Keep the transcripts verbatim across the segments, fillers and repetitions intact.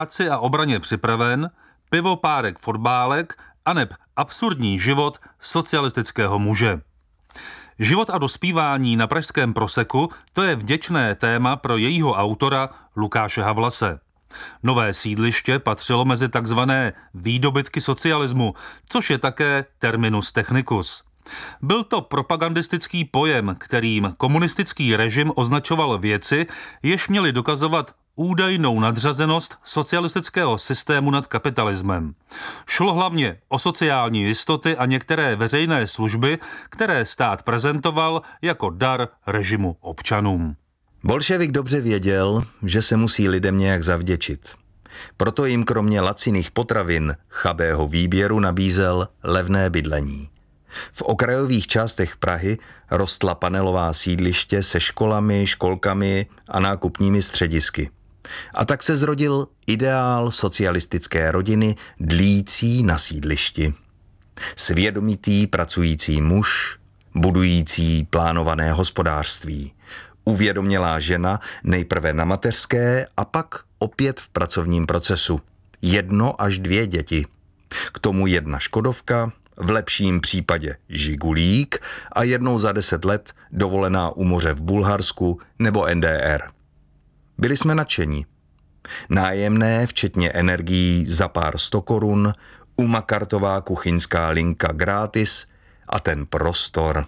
práci a obraně připraven, pivo, párek, fotbálek, aneb absurdní život socialistického muže. Život a dospívání na pražském Proseku, to je vděčné téma pro jejího autora Lukáše Havlase. Nové sídliště patřilo mezi takzvané výdobytky socialismu, což je také terminus technicus. Byl to propagandistický pojem, kterým komunistický režim označoval věci, jež měly dokazovat údajnou nadřazenost socialistického systému nad kapitalismem. Šlo hlavně o sociální jistoty a některé veřejné služby, které stát prezentoval jako dar režimu občanům. Bolševik dobře věděl, že se musí lidem nějak zavděčit. Proto jim kromě laciných potravin, chabého výběru nabízel levné bydlení. V okrajových částech Prahy rostla panelová sídliště se školami, školkami a nákupními středisky. A tak se zrodil ideál socialistické rodiny dlící na sídlišti. Svědomitý pracující muž, budující plánované hospodářství. Uvědomělá žena nejprve na mateřské a pak opět v pracovním procesu. Jedno až dvě děti. K tomu jedna škodovka, v lepším případě žigulík a jednou za deset let dovolená u moře v Bulharsku nebo N D R. Byli jsme nadšení. Nájemné, včetně energií za pár sto korun, umakartová kuchyňská linka gratis a ten prostor.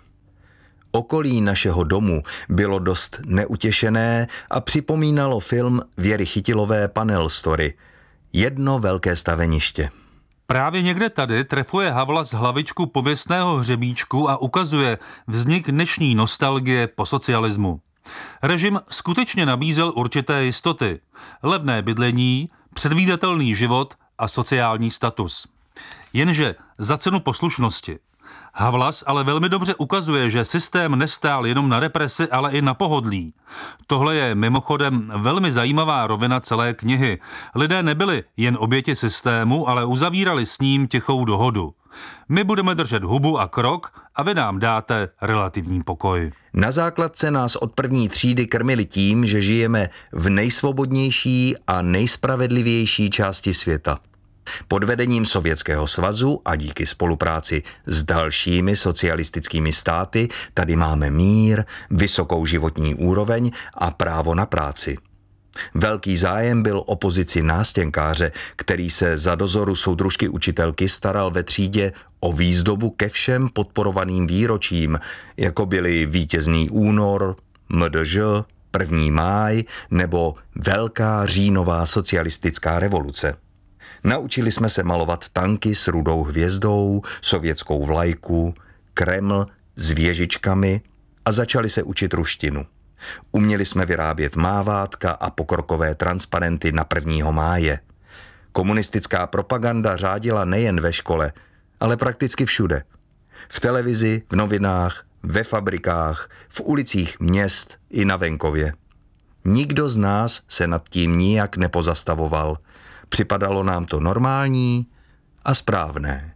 Okolí našeho domu bylo dost neutěšené a připomínalo film Věry Chytilové Panel Story. Jedno velké staveniště. Právě někde tady trefuje Havlas hlavičku pověstného hřebíčku a ukazuje vznik dnešní nostalgie po socialismu. Režim skutečně nabízel určité jistoty. Levné bydlení, předvídatelný život a sociální status. Jenže za cenu poslušnosti. Havlas ale velmi dobře ukazuje, že systém nestál jenom na represi, ale i na pohodlí. Tohle je mimochodem velmi zajímavá rovina celé knihy. Lidé nebyli jen oběti systému, ale uzavírali s ním tichou dohodu. My budeme držet hubu a krok a vy nám dáte relativní pokoj. Na základce nás od první třídy krmili tím, že žijeme v nejsvobodnější a nejspravedlivější části světa. Pod vedením Sovětského svazu a díky spolupráci s dalšími socialistickými státy tady máme mír, vysokou životní úroveň a právo na práci. Velký zájem byl o pozici nástěnkáře, který se za dozoru soudružky učitelky staral ve třídě o výzdobu ke všem podporovaným výročím, jako byly Vítězný únor, M D Ž, první máj nebo Velká říjnová socialistická revoluce. Naučili jsme se malovat tanky s rudou hvězdou, sovětskou vlajku, Kreml s věžičkami a začali se učit ruštinu. Uměli jsme vyrábět mávátka a pokrokové transparenty na prvního máje. Komunistická propaganda řádila nejen ve škole, ale prakticky všude. V televizi, v novinách, ve fabrikách, v ulicích měst i na venkově. Nikdo z nás se nad tím nijak nepozastavoval. Připadalo nám to normální a správné.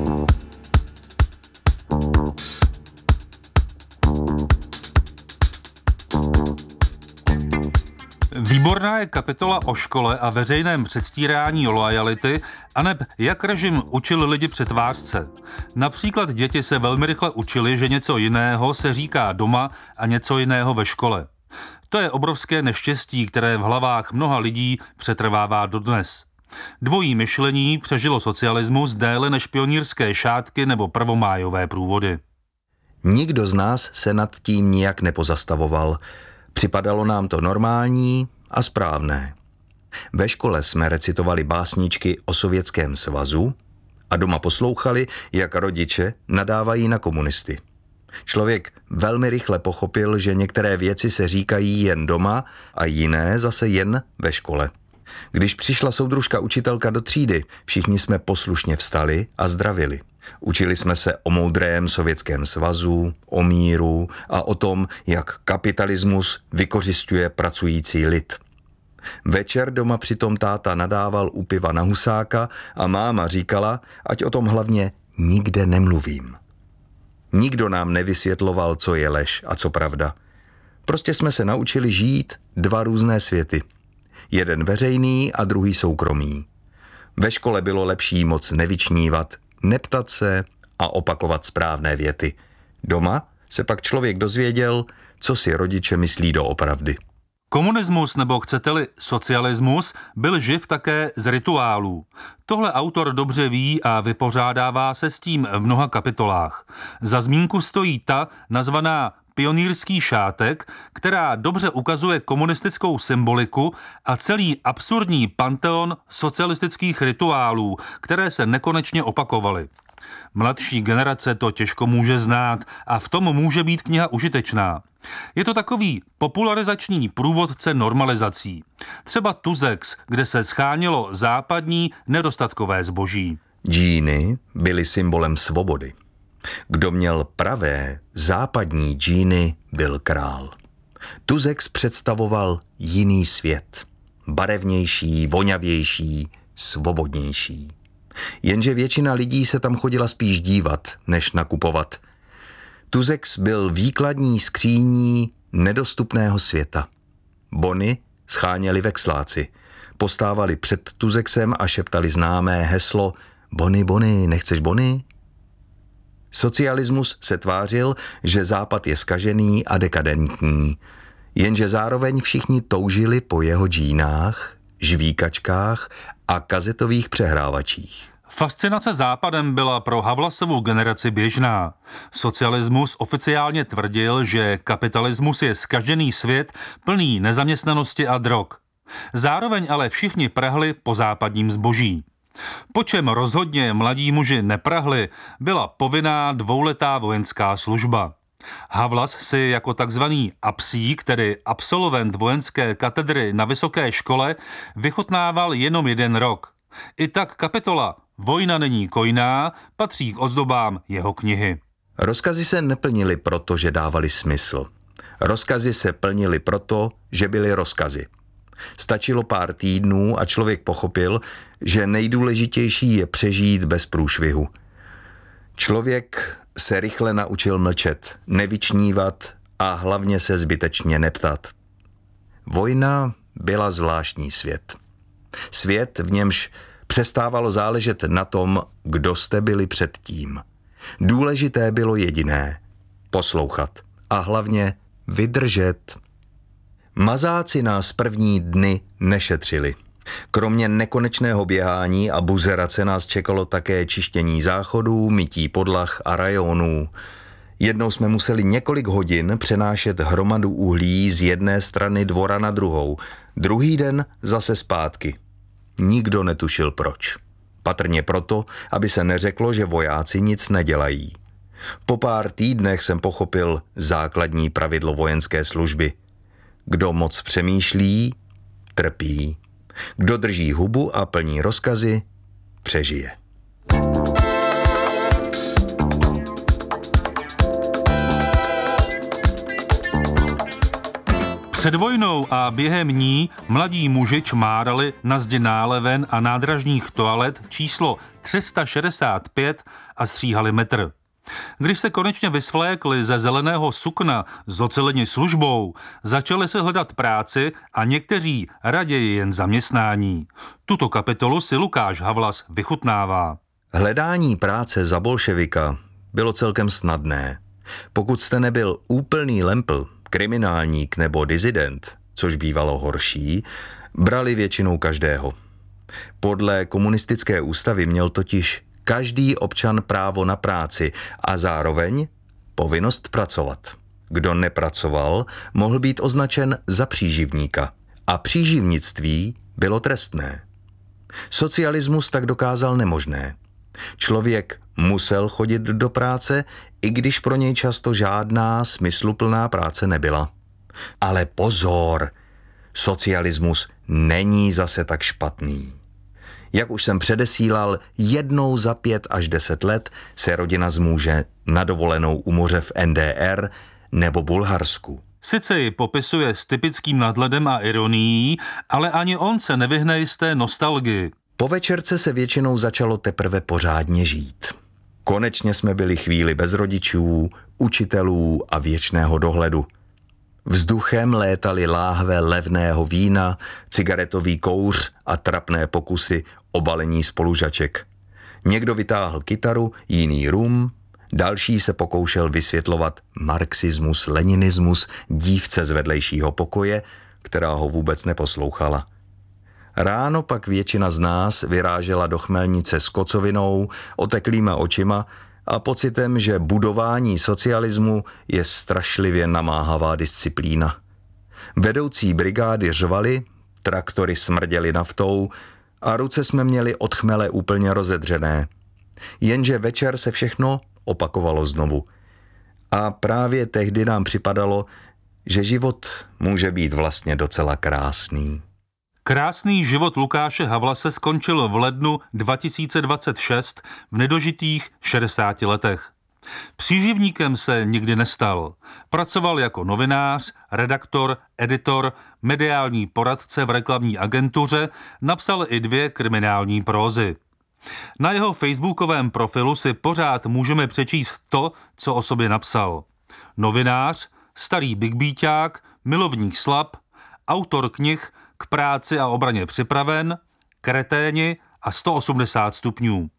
Výborná je kapitola o škole a veřejném předstírání loajality, aneb jak režim učil lidi přetvářce. Například děti se velmi rychle učili, že něco jiného se říká doma a něco jiného ve škole. To je obrovské neštěstí, které v hlavách mnoha lidí přetrvává dodnes. Dvojí myšlení přežilo socialismus déle než pionýrské šátky nebo prvomájové průvody. Nikdo z nás se nad tím nijak nepozastavoval. Připadalo nám to normální a správné. Ve škole jsme recitovali básničky o Sovětském svazu a doma poslouchali, jak rodiče nadávají na komunisty. Člověk velmi rychle pochopil, že některé věci se říkají jen doma a jiné zase jen ve škole. Když přišla soudružka učitelka do třídy, všichni jsme poslušně vstali a zdravili. Učili jsme se o moudrém Sovětském svazu, o míru a o tom, jak kapitalismus vykořisťuje pracující lid. Večer doma přitom táta nadával u piva na Husáka a máma říkala, ať o tom hlavně nikde nemluvím. Nikdo nám nevysvětloval, co je lež a co pravda. Prostě jsme se naučili žít dva různé světy. Jeden veřejný a druhý soukromý. Ve škole bylo lepší moc nevyčnívat, neptat se a opakovat správné věty. Doma se pak člověk dozvěděl, co si rodiče myslí doopravdy. Komunismus, nebo chcete-li socialismus, byl živ také z rituálů. Tohle autor dobře ví a vypořádává se s tím v mnoha kapitolách. Za zmínku stojí ta nazvaná Pionýrský šátek, která dobře ukazuje komunistickou symboliku a celý absurdní panteon socialistických rituálů, které se nekonečně opakovaly. Mladší generace to těžko může znát a v tom může být kniha užitečná. Je to takový popularizační průvodce normalizací. Třeba Tuzex, kde se schánělo západní nedostatkové zboží. Džíny byly symbolem svobody. Kdo měl pravé západní džíny, byl král. Tuzex představoval jiný svět. Barevnější, voňavější, svobodnější. Jenže většina lidí se tam chodila spíš dívat, než nakupovat. Tuzex byl výkladní skříní nedostupného světa. Bony scháněli veksláci. Postávali před Tuzexem a šeptali známé heslo Bony, Bony, nechceš bony? Socialismus se tvářil, že Západ je zkažený a dekadentní, jenže zároveň všichni toužili po jeho džínách, žvíkačkách a kazetových přehrávačích. Fascinace Západem byla pro Havlasovu generaci běžná. Socialismus oficiálně tvrdil, že kapitalismus je zkažený svět plný nezaměstnanosti a drog. Zároveň ale všichni prahli po západním zboží. Po čem rozhodně mladí muži neprahli, byla povinná dvouletá vojenská služba. Havlas si jako takzvaný apsík, tedy absolvent vojenské katedry na vysoké škole, vychutnával jenom jeden rok. I tak kapitola Vojna není kojná patří k ozdobám jeho knihy. Rozkazy se neplnily proto, že dávali smysl. Rozkazy se plnily proto, že byly rozkazy. Stačilo pár týdnů a člověk pochopil, že nejdůležitější je přežít bez průšvihu. Člověk se rychle naučil mlčet, nevyčnívat a hlavně se zbytečně neptat. Vojna byla zvláštní svět. Svět, v němž přestávalo záležet na tom, kdo jste byli předtím. Důležité bylo jediné – poslouchat a hlavně vydržet. Mazáci nás první dny nešetřili. Kromě nekonečného běhání a buzerace nás čekalo také čištění záchodů, mytí podlah a rajonů. Jednou jsme museli několik hodin přenášet hromadu uhlí z jedné strany dvora na druhou, druhý den zase zpátky. Nikdo netušil proč. Patrně proto, aby se neřeklo, že vojáci nic nedělají. Po pár týdnech jsem pochopil základní pravidlo vojenské služby. Kdo moc přemýšlí, trpí. Kdo drží hubu a plní rozkazy, přežije. Před vojnou a během ní mladí muži čmárali na zdi náleven a nádražních toalet číslo tři sta šedesát pět a stříhali metr. Když se konečně vysvlékli ze zeleného sukna s oceleni službou, začali se hledat práci a někteří raději jen zaměstnání. Tuto kapitolu si Lukáš Havlas vychutnává. Hledání práce za bolševika bylo celkem snadné. Pokud jste nebyl úplný lempl, kriminálník nebo dizident, což bývalo horší, brali většinou každého. Podle komunistické ústavy měl totiž každý občan právo na práci a zároveň povinnost pracovat. Kdo nepracoval, mohl být označen za příživníka a příživnictví bylo trestné. Socialismus tak dokázal nemožné. Člověk musel chodit do práce, i když pro něj často žádná smysluplná práce nebyla. Ale pozor, socialismus není zase tak špatný. Jak už jsem předesílal, jednou za pět až deset let se rodina zmůže na dovolenou u moře v N D R nebo Bulharsku. Sice ji popisuje s typickým nadhledem a ironií, ale ani on se nevyhne jisté nostalgii. Po večerce se většinou začalo teprve pořádně žít. Konečně jsme byli chvíli bez rodičů, učitelů a věčného dohledu. Vzduchem létaly láhve levného vína, cigaretový kouř a trapné pokusy o balení spolužaček. Někdo vytáhl kytaru, jiný rum, další se pokoušel vysvětlovat marxismus, leninismus dívce z vedlejšího pokoje, která ho vůbec neposlouchala. Ráno pak většina z nás vyrážela do Chmelnice s kocovinou, oteklýma očima a pocitem, že budování socialismu je strašlivě namáhavá disciplína. Vedoucí brigády řvali, traktory smrděly naftou a ruce jsme měli od chmele úplně rozedřené. Jenže večer se všechno opakovalo znovu. A právě tehdy nám připadalo, že život může být vlastně docela krásný. Krásný život Lukáše Havlase skončil v lednu dva tisíce dvacet šest v nedožitých šedesáti letech. Příživníkem se nikdy nestal. Pracoval jako novinář, redaktor, editor, mediální poradce v reklamní agentuře, napsal i dvě kriminální prózy. Na jeho facebookovém profilu si pořád můžeme přečíst to, co o sobě napsal. Novinář, starý bigbeaťák, milovník slab, autor knih K práci a obraně připraven, Kreténi a sto osmdesát stupňů.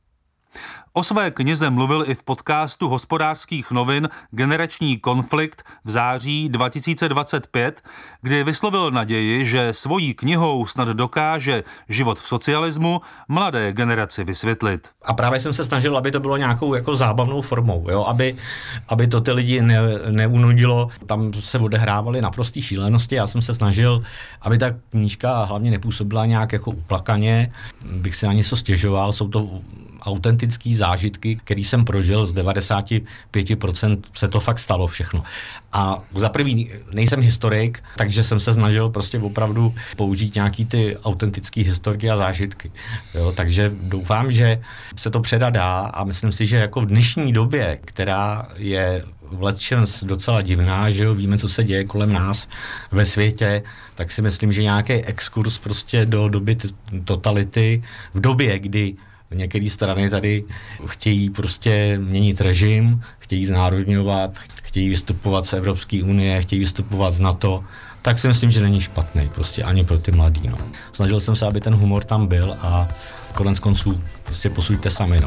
O své knize mluvil i v podcastu Hospodářských novin Generační konflikt v září dva tisíce dvacet pět, kdy vyslovil naději, že svojí knihou snad dokáže život v socialismu mladé generaci vysvětlit. A právě jsem se snažil, aby to bylo nějakou jako zábavnou formou, jo? Aby, aby to ty lidi ne, neunudilo. Tam se odehrávaly naprostý šílenosti. Já jsem se snažil, aby ta knížka hlavně nepůsobila nějak jako uplakaně. Bych si na něco stěžoval. Jsou to autentický zážitky, který jsem prožil, z devadesát pět procent se to fakt stalo všechno. A za prvý nejsem historik, takže jsem se snažil prostě opravdu použít nějaký ty autentický historiky a zážitky. Jo, takže doufám, že se to předá dá a myslím si, že jako v dnešní době, která je v lecčems docela divná, že jo, víme, co se děje kolem nás ve světě, tak si myslím, že nějaký exkurs prostě do doby totality, v době, kdy některé strany tady chtějí prostě měnit režim, chtějí znárodňovat, chtějí vystupovat z Evropské unie, chtějí vystupovat z NATO, tak si myslím, že není špatný, prostě ani pro ty mladý. No. Snažil jsem se, aby ten humor tam byl a konec konců prostě posuďte sami. No.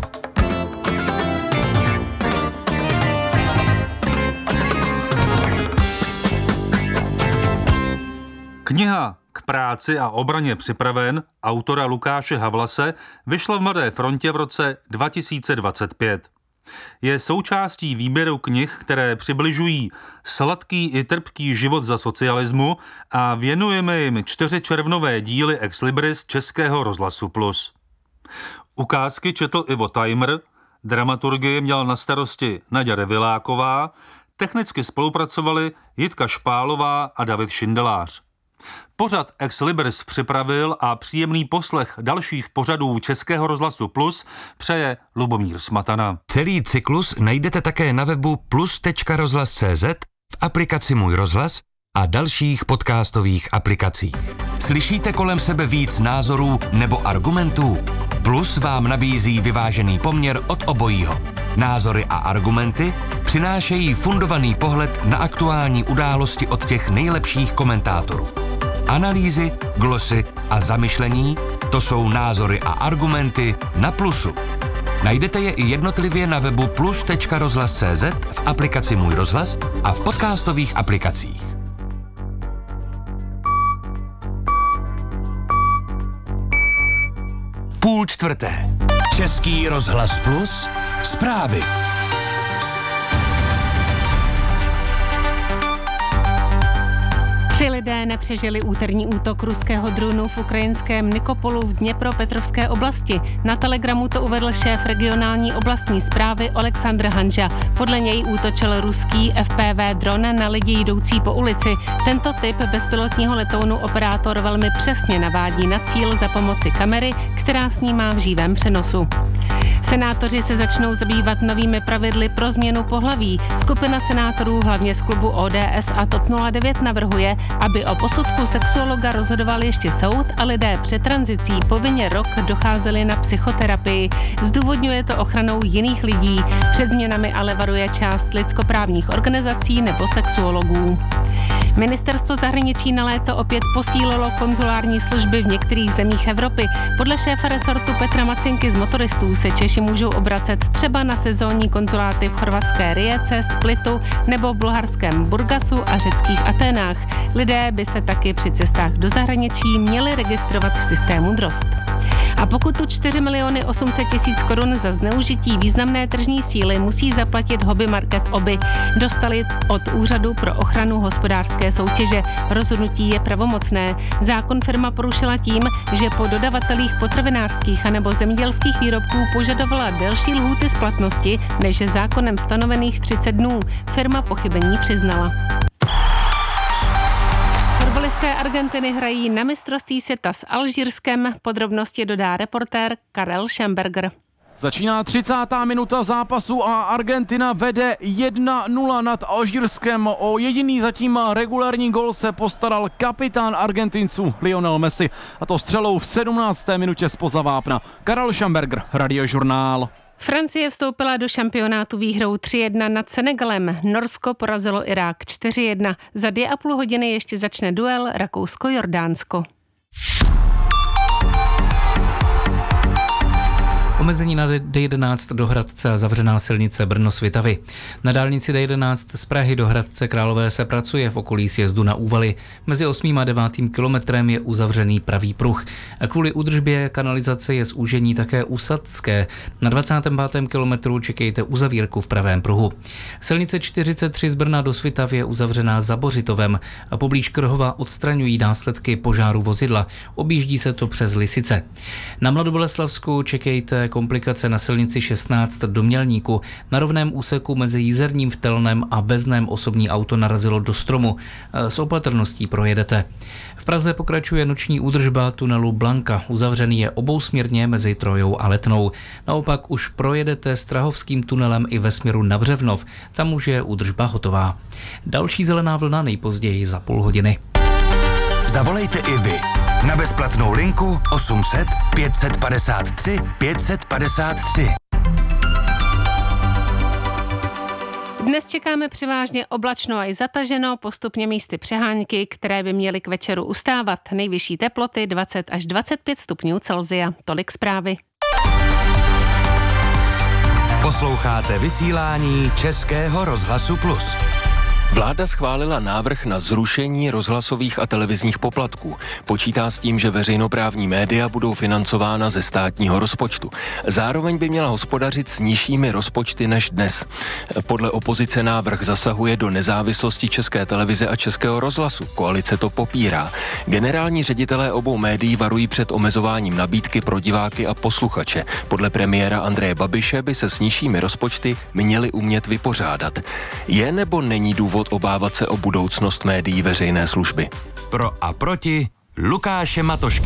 Kniha K práci a obraně připraven autora Lukáše Havlase vyšla v Mladé frontě v roce dva tisíce dvacet pět. Je součástí výběru knih, které přibližují sladký i trpký život za socialismu a věnujeme jim čtyři červnové díly Ex Libris Českého rozhlasu Plus. Ukázky četl Ivo Tajmr, dramaturgii měl na starosti Naďa Reviláková, technicky spolupracovali Jitka Špálová a David Šindelář. Pořad Ex Libris připravil a příjemný poslech dalších pořadů Českého rozhlasu Plus přeje Lubomír Smatana. Celý cyklus najdete také na webu plus tečka rozhlas tečka cé zet, v aplikaci Můj rozhlas a dalších podcastových aplikacích. Slyšíte kolem sebe víc názorů nebo argumentů? Plus vám nabízí vyvážený poměr od obojího. Názory a argumenty přinášejí fundovaný pohled na aktuální události od těch nejlepších komentátorů. Analýzy, glosy a zamyšlení, to jsou názory a argumenty na Plusu. Najdete je i jednotlivě na webu plus tečka rozhlas tečka cé zet, v aplikaci Můj rozhlas a v podcastových aplikacích. Půl čtvrté. Český rozhlas Plus. Zprávy. Tři lidé nepřežili úterní útok ruského dronu v ukrajinském Nikopolu v Dněpropetrovské oblasti. Na Telegramu to uvedl šéf regionální oblastní správy Oleksandr Hanža. Podle něj útočil ruský F P V dron na lidi jdoucí po ulici. Tento typ bezpilotního letounu operátor velmi přesně navádí na cíl za pomoci kamery, která snímá v živém přenosu. Senátoři se začnou zabývat novými pravidly pro změnu pohlaví. Skupina senátorů, hlavně z klubu O D S a TOP nula devět, navrhuje, aby o posudku sexuologa rozhodoval ještě soud a lidé před tranzicí povinně rok docházeli na psychoterapii. Zdůvodňuje to ochranou jiných lidí. Před změnami ale varuje část lidskoprávních organizací nebo sexuologů. Ministerstvo zahraničí na léto opět posílilo konzulární služby v některých zemích Evropy. Podle šéfa resortu Petra Macinky z motoristů se Češi můžou obracet třeba na sezónní konzuláty v chorvatské Rijece, Splitu nebo v bulharském Burgasu a řeckých Aténách. Lidé by se taky při cestách do zahraničí měli registrovat v systému Drozd. A pokud tu čtyři miliony osm set tisíc korun za zneužití významné tržní síly musí zaplatit Hobby Market Oby. Dostali od Úřadu pro ochranu hospodářské soutěže. Rozhodnutí je pravomocné. Zákon firma porušila tím, že po dodavatelích potravinářských anebo zemědělských výrobků požadovala delší lhůty splatnosti než je zákonem stanovených třicet dnů. Firma pochybení přiznala. Fotbalisté Argentiny hrají na mistrovství světa s Alžírskem. Podrobnosti dodá reportér Karel Schemberger. Začíná třicátá minuta zápasu a Argentina vede jedna nula nad Alžírskem. O jediný zatím regulární gól se postaral kapitán Argentinců Lionel Messi, a to střelou v sedmnácté minutě zpoza vápna. Karel Schemberger, Radiožurnál. Francie vstoupila do šampionátu výhrou tři jedna nad Senegalem. Norsko porazilo Irák čtyři jedna. Za dvě a půl hodiny ještě začne duel Rakousko-Jordánsko. Omezení na D jedenáct do Hradce a zavřená silnice Brno-Svitavy. Na dálnici D jedenáct z Prahy do Hradce Králové se pracuje v okolí sjezdu na Úvaly. Mezi osmým a devátým kilometrem je uzavřený pravý pruh. A kvůli údržbě kanalizace je zúžení také u Sadské. Na dvacátém pátém kilometru čekejte uzavírku v pravém pruhu. Silnice čtyřicet tři z Brna do Svitavy je uzavřená za Bořitovem a poblíž Krhova odstraňují následky požáru vozidla. Objíždí se to přes Lisice. Na Mladoboleslavsku čekejte komplikace na silnici šestnáct do Mělníku. Na rovném úseku mezi Jízerním v Telném a Bezném osobní auto narazilo do stromu. S opatrností projedete. V Praze pokračuje noční údržba tunelu Blanka. Uzavřený je obousměrně mezi Trojou a Letnou. Naopak už projedete Strahovským tunelem i ve směru na Břevnov. Tam už je údržba hotová. Další zelená vlna nejpozději za půl hodiny. Zavolejte i vy na bezplatnou linku osm set pět set padesát tři pět set padesát tři. Dnes čekáme převážně oblačno a i zataženo, postupně místy přehánky, které by měly k večeru ustávat. Nejvyšší teploty dvacet až dvacet pět stupňů Celsia. Tolik zprávy. Posloucháte vysílání Českého rozhlasu Plus. Vláda schválila návrh na zrušení rozhlasových a televizních poplatků. Počítá s tím, že veřejnoprávní média budou financována ze státního rozpočtu. Zároveň by měla hospodařit s nižšími rozpočty než dnes. Podle opozice návrh zasahuje do nezávislosti České televize a Českého rozhlasu. Koalice to popírá. Generální ředitelé obou médií varují před omezováním nabídky pro diváky a posluchače. Podle premiéra Andreje Babiše by se s nižšími rozpočty měli umět vypořádat. Je nebo není důvod obávat se o budoucnost médií veřejné služby? Pro a proti Lukáše Matošky.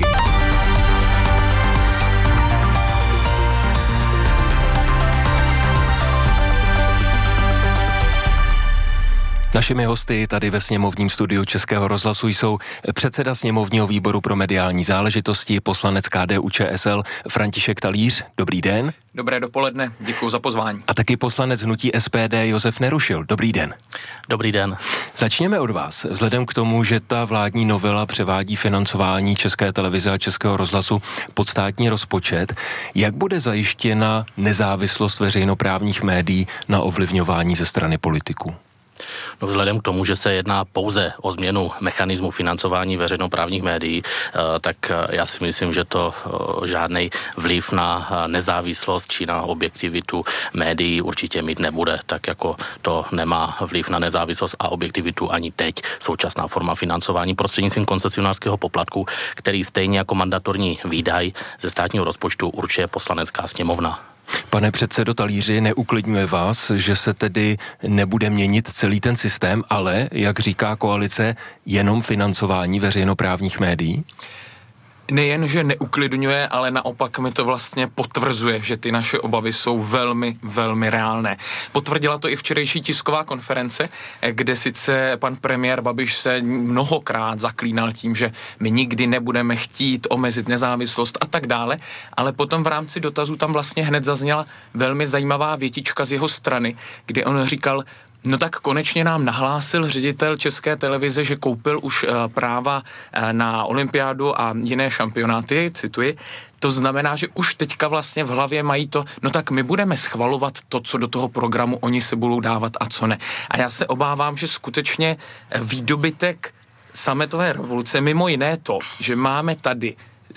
Našimi hosty tady ve sněmovním studiu Českého rozhlasu jsou předseda sněmovního výboru pro mediální záležitosti, poslanec K D U Č S L František Talíř. Dobrý den. Dobré dopoledne, děkuji za pozvání. A taky poslanec hnutí S P D Josef Nerušil. Dobrý den. Dobrý den. Začněme od vás. Vzhledem k tomu, že ta vládní novela převádí financování České televize a Českého rozhlasu pod státní rozpočet, jak bude zajištěna nezávislost veřejnoprávních médií na ovlivňování ze strany politiků? No vzhledem k tomu, že se jedná pouze o změnu mechanismu financování veřejnoprávních médií, tak já si myslím, že to žádný vliv na nezávislost či na objektivitu médií určitě mít nebude, tak jako to nemá vliv na nezávislost a objektivitu ani teď současná forma financování prostřednictvím koncesionářského poplatku, který stejně jako mandatorní výdaj ze státního rozpočtu určuje Poslanecká sněmovna. Pane předsedo Talíři, neuklidňuje vás, že se tedy nebude měnit celý ten systém, ale, jak říká koalice, jenom financování veřejnoprávních médií? Nejen, že neuklidňuje, ale naopak mi to vlastně potvrzuje, že ty naše obavy jsou velmi, velmi reálné. Potvrdila to i včerejší tisková konference, kde sice pan premiér Babiš se mnohokrát zaklínal tím, že my nikdy nebudeme chtít omezit nezávislost a tak dále, ale potom v rámci dotazu tam vlastně hned zazněla velmi zajímavá větička z jeho strany, kdy on říkal, No tak konečně nám nahlásil ředitel České televize, že koupil už uh, práva uh, na olympiádu a jiné šampionáty, cituji. To znamená, že už teďka vlastně v hlavě mají to, no tak my budeme schvalovat to, co do toho programu oni se budou dávat a co ne. A já se obávám, že skutečně výdobytek sametové revoluce, mimo jiné to, že máme tady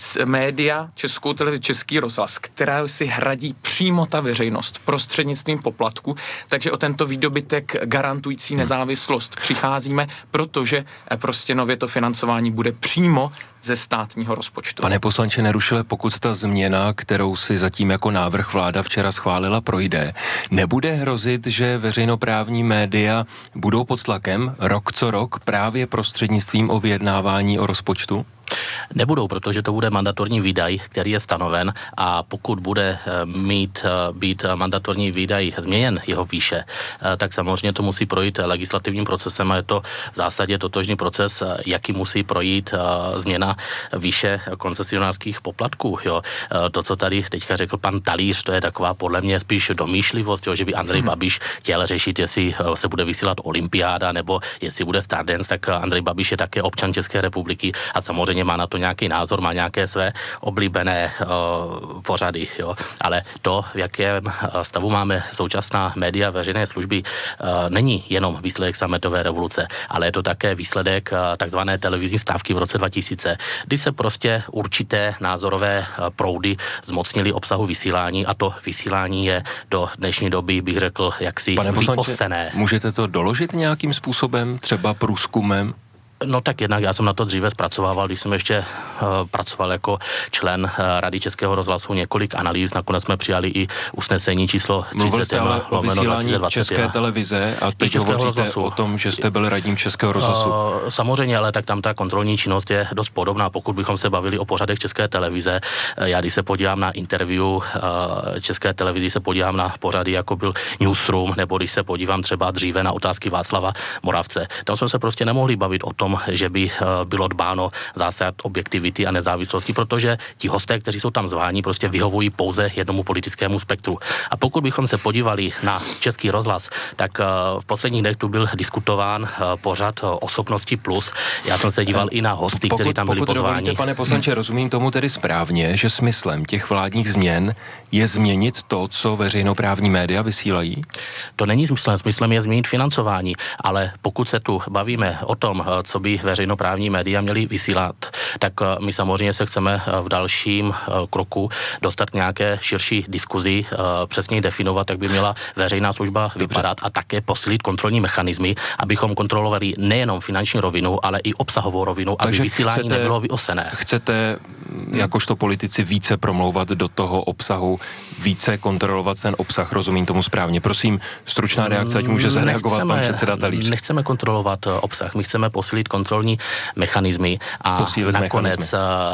média, Českou televizi, Český rozhlas, která si hradí přímo ta veřejnost prostřednictvím poplatku, takže o tento výdobytek garantující nezávislost přicházíme, protože prostě nově to financování bude přímo ze státního rozpočtu. Pane poslanče Nerušile, pokud ta změna, kterou si zatím jako návrh vláda včera schválila, projde, nebude hrozit, že veřejnoprávní média budou pod tlakem rok co rok právě prostřednictvím o vyjednávání o rozpočtu? Nebudou, protože to bude mandatorní výdaj, který je stanoven, a pokud bude mít být mandatorní výdaj změněn jeho výše, tak samozřejmě to musí projít legislativním procesem a je to v zásadě totožný proces, jaký musí projít změna výše koncesionářských poplatků. Jo. To, co tady teďka řekl pan Talíř, to je taková podle mě spíš domýšlivost, jo, že by Andrej Babiš chtěl řešit, jestli se bude vysílat olympiáda nebo jestli bude Stardance, tak Andrej Babiš je také občan České republiky a samozřejmě má na to nějaký názor, má nějaké své oblíbené uh, pořady, jo. Ale to, v jakém stavu máme současná média veřejné služby, uh, není jenom výsledek sametové revoluce, ale je to také výsledek uh, takzvané televizní stávky v roce dva tisíce, kdy se prostě určité názorové uh, proudy zmocnily obsahu vysílání a to vysílání je do dnešní doby, bych řekl, jaksi vyosené. Můžete to doložit nějakým způsobem, třeba průzkumem? No tak jednak já jsem na to dříve zpracovával, když jsem ještě uh, pracoval jako člen uh, Rady Českého rozhlasu, několik analýz, nakonec jsme přijali i usnesení číslo třicet jedna o vysílání České televize a teď hovoříte rozhlasu. O tom, že jste byl radním Českého rozhlasu. Uh, samozřejmě, ale tak tam ta kontrolní činnost je dost podobná, pokud bychom se bavili o pořadech České televize. Uh, já když se podívám na interview uh, České televizi, se podívám na pořady, jako byl Newsroom, nebo když se podívám třeba dříve na otázky Václava Moravce. Tam jsme se prostě nemohli bavit o tom, že by bylo dbáno zásad objektivity a nezávislosti, protože ti hosté, kteří jsou tam zváni, prostě vyhovují pouze jednomu politickému spektru. A pokud bychom se podívali na Český rozhlas, tak v posledních dnech tu byl diskutován pořad Osobnosti plus. Já jsem se díval i na hosty, pokud, kteří tam byli pokud pozváni. Dovolíte, pane poslanče, rozumím tomu tedy správně, že smyslem těch vládních změn je změnit to, co veřejnoprávní média vysílají? To není smyslem, smyslem je změnit financování, ale pokud se tu bavíme o tom, co by veřejnoprávní média měly vysílat, tak my samozřejmě se chceme v dalším kroku dostat k nějaké širší diskuzi, přesně definovat, jak by měla veřejná služba vypadat a také posílit kontrolní mechanismy, abychom kontrolovali nejenom finanční rovinu, ale i obsahovou rovinu, takže aby vysílání chcete, nebylo vyosené. Chcete jakožto politici více promlouvat do toho obsahu, více kontrolovat ten obsah, rozumím tomu správně. Prosím, stručná reakce, ať může zareagovat nechceme, pan předseda Talíř. Nechceme kontrolovat obsah, my chceme posílit kontrolní mechanismy a posílit nakonec mechanismy.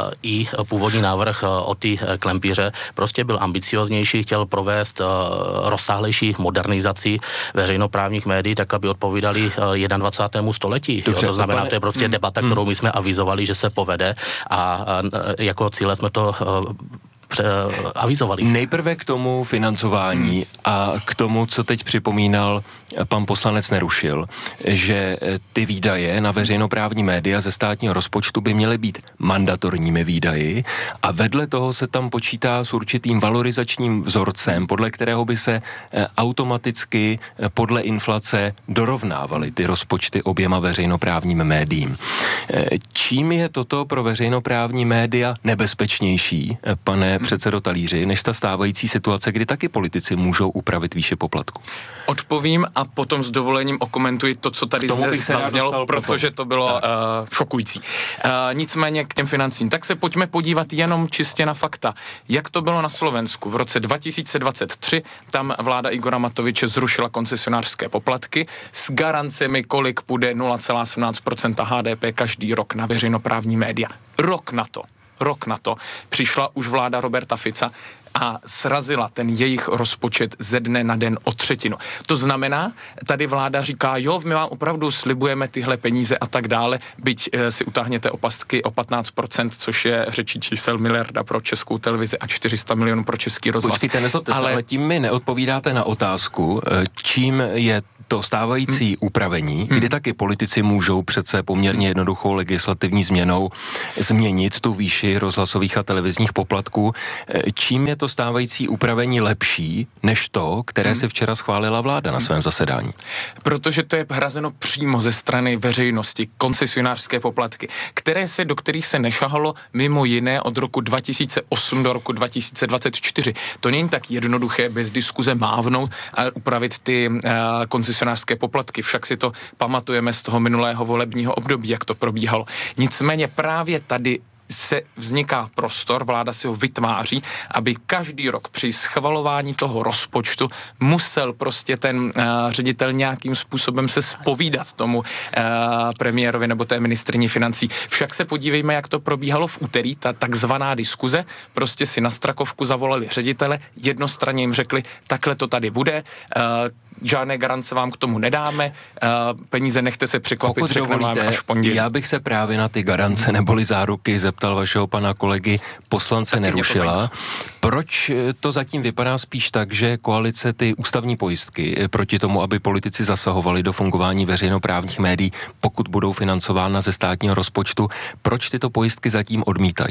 I původní návrh od ty Klempíře prostě byl ambicioznější, chtěl provést rozsáhlejší modernizaci veřejnoprávních médií, tak aby odpovídali dvacátému prvnímu století. Jo, to znamená, to je prostě debata, kterou my jsme avizovali, že se povede a jako cíle jsme to avizovali. Nejprve k tomu financování a k tomu, co teď připomínal pan poslanec Nerušil, že ty výdaje na veřejnoprávní média ze státního rozpočtu by měly být mandatorními výdaji a vedle toho se tam počítá s určitým valorizačním vzorcem, podle kterého by se automaticky podle inflace dorovnávaly ty rozpočty oběma veřejnoprávním médiím. Čím je toto pro veřejnoprávní média nebezpečnější, pane předsedo Talíři, než ta stávající situace, kdy taky politici můžou upravit výše poplatku? Odpovím a potom s dovolením okomentuji to, co tady dnes zaznělo, protože to bylo uh, šokující. Uh, nicméně k těm financím. Tak se pojďme podívat jenom čistě na fakta. Jak to bylo na Slovensku? V roce dva tisíce dvacet tři tam vláda Igora Matoviče zrušila koncesionářské poplatky s garancemi, kolik půjde nula celá sedmnáct procenta H D P každý rok na veřejnoprávní média. Rok na to. Rok na to přišla už vláda Roberta Fica a srazila ten jejich rozpočet ze dne na den o třetinu. To znamená, tady vláda říká, jo, my vám opravdu slibujeme tyhle peníze a tak dále, byť e, si utáhněte opastky o patnáct procent, což je řečí čísel miliarda pro Českou televizi a čtyři sta milionů pro Český rozhlas. Počkejte, nezlobte ale... se, ale tím mi neodpovídáte na otázku, čím je to stávající hmm. upravení, hmm. kdy taky politici můžou přece poměrně jednoduchou legislativní změnou změnit tu výši rozhlasových a televizních poplatků. Čím je to stávající upravení lepší než to, které hmm. si včera schválila vláda na svém zasedání? Protože to je hrazeno přímo ze strany veřejnosti, koncesionářské poplatky, které se, do kterých se nešahalo mimo jiné od roku dva tisíce osm do roku dva tisíce dvacet čtyři. To není tak jednoduché bez diskuze mávnout a upravit ty uh, koncesionářské poplatky. Však si to pamatujeme z toho minulého volebního období, jak to probíhalo. Nicméně právě tady se vzniká prostor, vláda si ho vytváří, aby každý rok při schvalování toho rozpočtu musel prostě ten uh, ředitel nějakým způsobem se zpovídat tomu uh, premiérovi nebo té ministryni financí. Však se podívejme, jak to probíhalo v úterý, ta takzvaná diskuze, prostě si na Strakovku zavolali ředitele, jednostranně jim řekli, takhle to tady bude, uh, žádné garance vám k tomu nedáme, uh, peníze nechte se překvapit, řekneme vám až v pondělí. Já bych se právě na ty garance neboli záruky zeptal vašeho pana kolegy poslance Nerušila. Proč to zatím vypadá spíš tak, že koalice ty ústavní pojistky proti tomu, aby politici zasahovali do fungování veřejnoprávních médií, pokud budou financována ze státního rozpočtu, proč tyto pojistky zatím odmítají?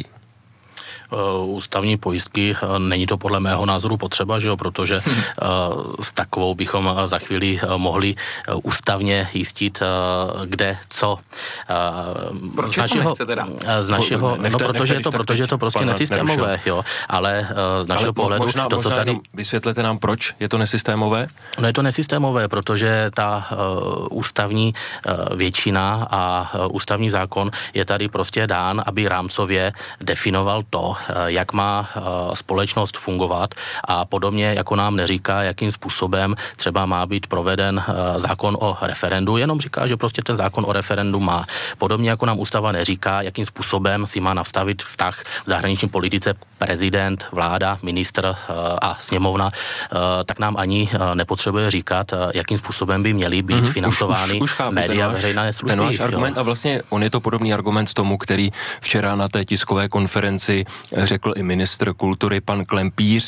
Ústavní pojistky, není to podle mého názoru potřeba, že jo, protože hmm. s takovou bychom za chvíli mohli ústavně jistit, kde co. Proč z našeho, nechce teda? Z našeho, nechte, no protože je to, protože je to prostě nesystémové, jo, ale z našeho ale pohledu možná, to, co možná tady... Vysvětlete nám, proč je to nesystémové? No je to nesystémové, protože ta uh, ústavní uh, většina a uh, ústavní zákon je tady prostě dán, aby rámcově definoval to, jak má společnost fungovat a podobně, jako nám neříká, jakým způsobem třeba má být proveden zákon o referendu, jenom říká, že prostě ten zákon o referendu má. Podobně jako nám ústava neříká, jakým způsobem si má nastavit vztah v zahraniční politice prezident, vláda, ministr a sněmovna, tak nám ani nepotřebuje říkat, jakým způsobem by měly být mm-hmm. financovány už, už, už chápu, média veřejné služby. Ten váš argument, a vlastně on je to podobný argument tomu, který včera na té tiskové konferenci řekl i ministr kultury pan Klempíř,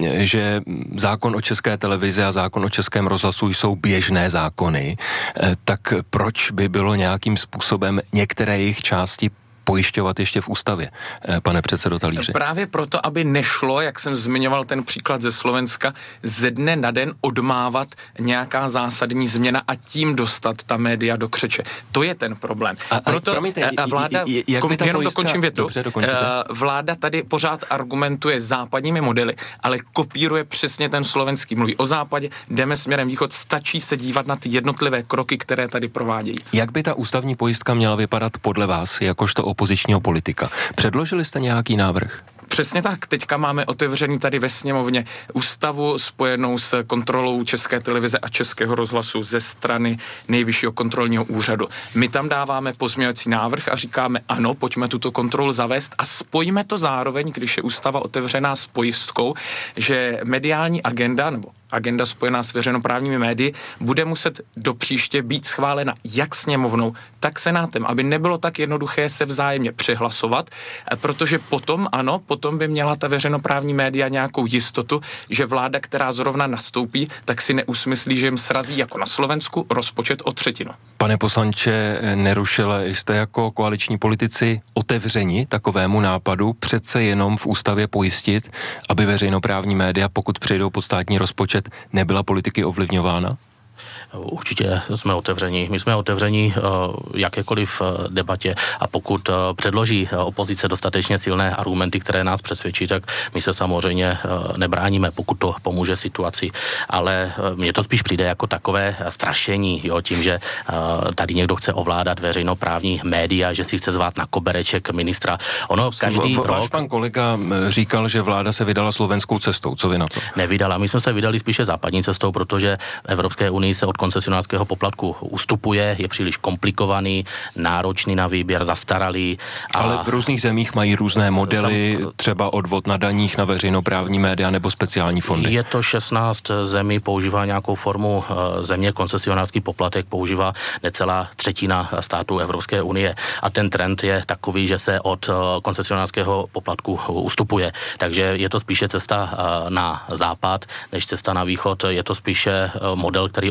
že zákon o České televizi a zákon o Českém rozhlasu jsou běžné zákony, tak proč by bylo nějakým způsobem některé jejich části pojišťovat ještě v ústavě, pane předsedo Talíři? Právě proto, aby nešlo, jak jsem zmiňoval ten příklad ze Slovenska, ze dne na den odmávat nějaká zásadní změna a tím dostat ta média do křeče. To je ten problém. A, proto a, promiňte, a vláda, j, j, kom, jenom pojistka, dokončím větu, dobře, vláda tady pořád argumentuje západními modely, ale kopíruje přesně ten slovenský. Mluví o západě, jdeme směrem východ, stačí se dívat na ty jednotlivé kroky, které tady provádějí. Jak by ta ústavní pojistka měla vypadat podle vás, jakožto opozičního politika? Předložili jste nějaký návrh? Přesně tak. Teďka máme otevřený tady ve sněmovně ústavu spojenou s kontrolou České televize a Českého rozhlasu ze strany Nejvyššího kontrolního úřadu. My tam dáváme pozměňovací návrh a říkáme ano, pojďme tuto kontrolu zavést a spojíme to zároveň, když je ústava otevřená s pojistkou, že mediální agenda nebo agenda spojená s veřejnoprávními médii bude muset do příště být schválena jak sněmovnou, tak senátem, aby nebylo tak jednoduché se vzájemně přehlasovat, protože potom, ano, potom by měla ta veřejnoprávní média nějakou jistotu, že vláda, která zrovna nastoupí, tak si neusmyslí, že jim srazí jako na Slovensku rozpočet o třetinu. Pane poslanče Nerušile, jste jako koaliční politici otevřeni takovému nápadu přece jenom v ústavě pojistit, aby veřejnoprávní média, pokud přejdou pod státní rozpočet, nebyla politiky ovlivňována? Určitě jsme otevření. My jsme otevření uh, jakékoliv uh, debatě a pokud uh, předloží uh, opozice dostatečně silné argumenty, které nás přesvědčí, tak my se samozřejmě uh, nebráníme, pokud to pomůže situaci. Ale uh, mně to spíš přijde jako takové strašení, jo, tím, že uh, tady někdo chce ovládat veřejnoprávní média, že si chce zvát na kobereček ministra. Ono každý v, v, rok... Váš pan kolega říkal, že vláda se vydala slovenskou cestou. Co vy na to? Nevydala. My jsme se vydali spíše západní cestou, protože v Evropské unii se od koncesionářského poplatku ustupuje, je příliš komplikovaný, náročný na výběr, zastaralý. A ale v různých zemích mají různé modely, sam... třeba odvod na daních na veřejnoprávní média nebo speciální fondy. Je to šestnáct zemí, používá nějakou formu země, koncesionářský poplatek používá necelá třetina států Evropské unie. A ten trend je takový, že se od koncesionářského poplatku ustupuje. Takže je to spíše cesta na západ, než cesta na východ. Je to spíše model, který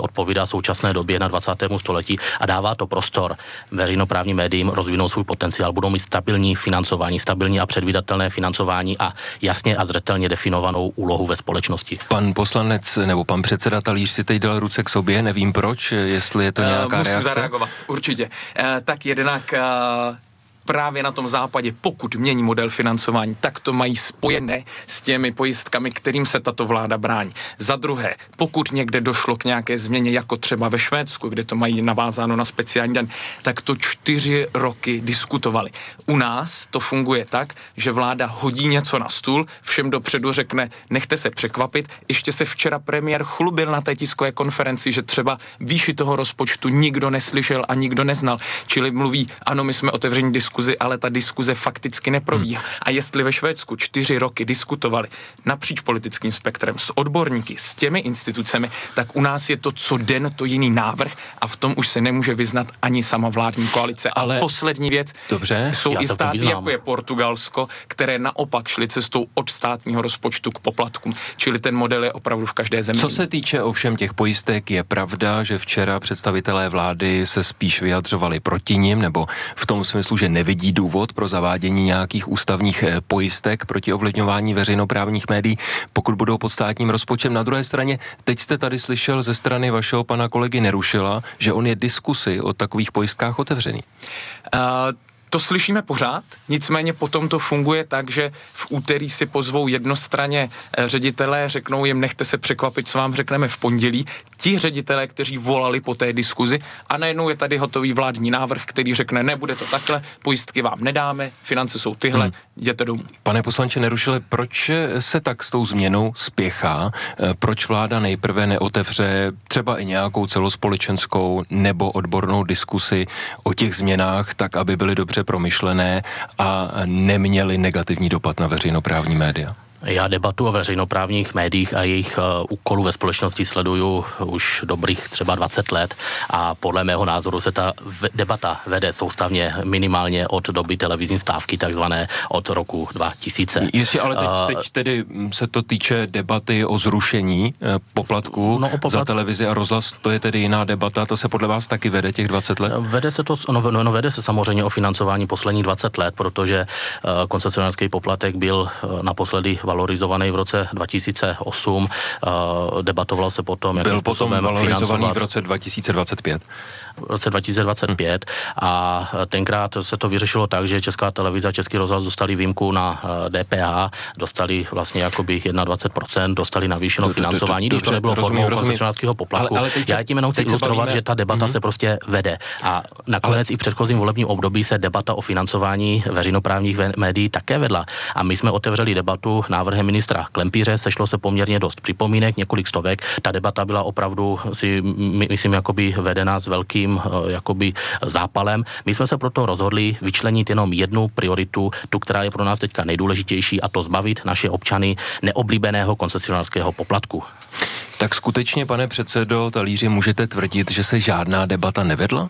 odpovídá současné době na dvacátém století a dává to prostor veřejnoprávním médiím rozvinout svůj potenciál. Budou mít stabilní financování, stabilní a předvídatelné financování a jasně a zřetelně definovanou úlohu ve společnosti. Pan poslanec nebo pan předseda Talíř si teď dal ruce k sobě, nevím proč, jestli je to nějaká uh, musím reakce. Musím zareagovat, určitě. Uh, tak jednak uh, právě na tom západě, pokud mění model financování, tak to mají spojené s těmi pojistkami, kterým se tato vláda brání. Za druhé, pokud někde došlo k nějaké změně, jako třeba ve Švédsku, kde to mají navázáno na speciální den, tak to čtyři roky diskutovali. U nás to funguje tak, že vláda hodí něco na stůl, všem dopředu řekne, nechte se překvapit. Ještě se včera premiér chlubil na té tiskové konferenci, že třeba výši toho rozpočtu nikdo neslyšel a nikdo neznal. Čili mluví, ano, my jsme otevření diskuzi, ale ta diskuze fakticky neprobíhá. Hmm. A jestli ve Švédsku čtyři roky diskutovali napříč politickým spektrem s odborníky, s těmi institucemi, tak u nás je to co den to jiný návrh a v tom už se nemůže vyznat ani sama vládní koalice. Ale a poslední věc, dobře, jsou i státy, jako je Portugalsko, které naopak šly cestou od státního rozpočtu k poplatkům. Čili ten model je opravdu v každé zemi. Co se týče ovšem těch pojistek, je pravda, že včera představitelé vlády se spíš vyjadřovali proti nim, nebo v tom smyslu, že nevidí důvod pro zavádění nějakých ústavních pojistek proti ovlivňování veřejnoprávních médií, pokud budou pod státním rozpočtem. Na druhé straně, teď jste tady slyšel ze strany vašeho pana kolegy Nerušila, že on je diskusi o takových pojistkách otevřený. Uh... To slyšíme pořád, nicméně potom to funguje tak, že v úterý si pozvou jednostranně ředitelé, řeknou jim, nechte se překvapit, co vám řekneme v pondělí. Ti ředitelé, kteří volali po té diskuzi a najednou je tady hotový vládní návrh, který řekne, nebude to takhle, pojistky vám nedáme, finance jsou tyhle, hmm. jděte domů. Pane poslanče Nerušile, proč se tak s tou změnou spěchá? Proč vláda nejprve neotevře třeba i nějakou celospolečenskou nebo odbornou diskusi o těch změnách, tak aby byly dobře promyšlené a neměly negativní dopad na veřejnoprávní média? Já debatu o veřejnoprávních médiích a jejich uh, úkolů ve společnosti sleduju už dobrých třeba dvacet let a podle mého názoru se ta v- debata vede soustavně minimálně od doby televizní stávky, takzvané od roku dva tisíce. Jestli ale teď, uh, teď tedy se to týče debaty o zrušení eh, poplatků no, poplat... za televizi a rozhlas, to je tedy jiná debata, to se podle vás taky vede těch dvacet let? Vede se to, no, no vede se samozřejmě o financování posledních dvacet let, protože uh, koncesionářský poplatek byl uh, naposledy valorizovaný v roce dva tisíce osm, uh, debatovalo se potom, jakým byl potom valorizovaný financovat. v roce dva tisíce dvacet pět. V roce dva tisíce dvacet pět a tenkrát se to vyřešilo tak, že Česká televize a Český rozhlas dostali výjimku na D P H, dostali vlastně jakoby dvacet jedna procent, dostali navýšeno financování, když to nebylo formou koncesionářského poplatku. Ale, ale Já tím jenom chci ilustrovat, bavíme... že ta debata mm-hmm. se prostě vede. A nakonec ale... i v předchozím volebním období se debata o financování veřejnoprávních médií také vedla. A my jsme otevřeli debatu návrhem ministra Klempíře, sešlo se poměrně dost připomínek, několik stovek. Ta debata byla opravdu, si myslím, jakoby vedena s velkým jakoby zápalem. My jsme se proto rozhodli vyčlenit jenom jednu prioritu, tu, která je pro nás teďka nejdůležitější, a to zbavit naše občany neoblíbeného koncesionářského poplatku. Tak skutečně, pane předsedo Talíři, můžete tvrdit, že se žádná debata nevedla?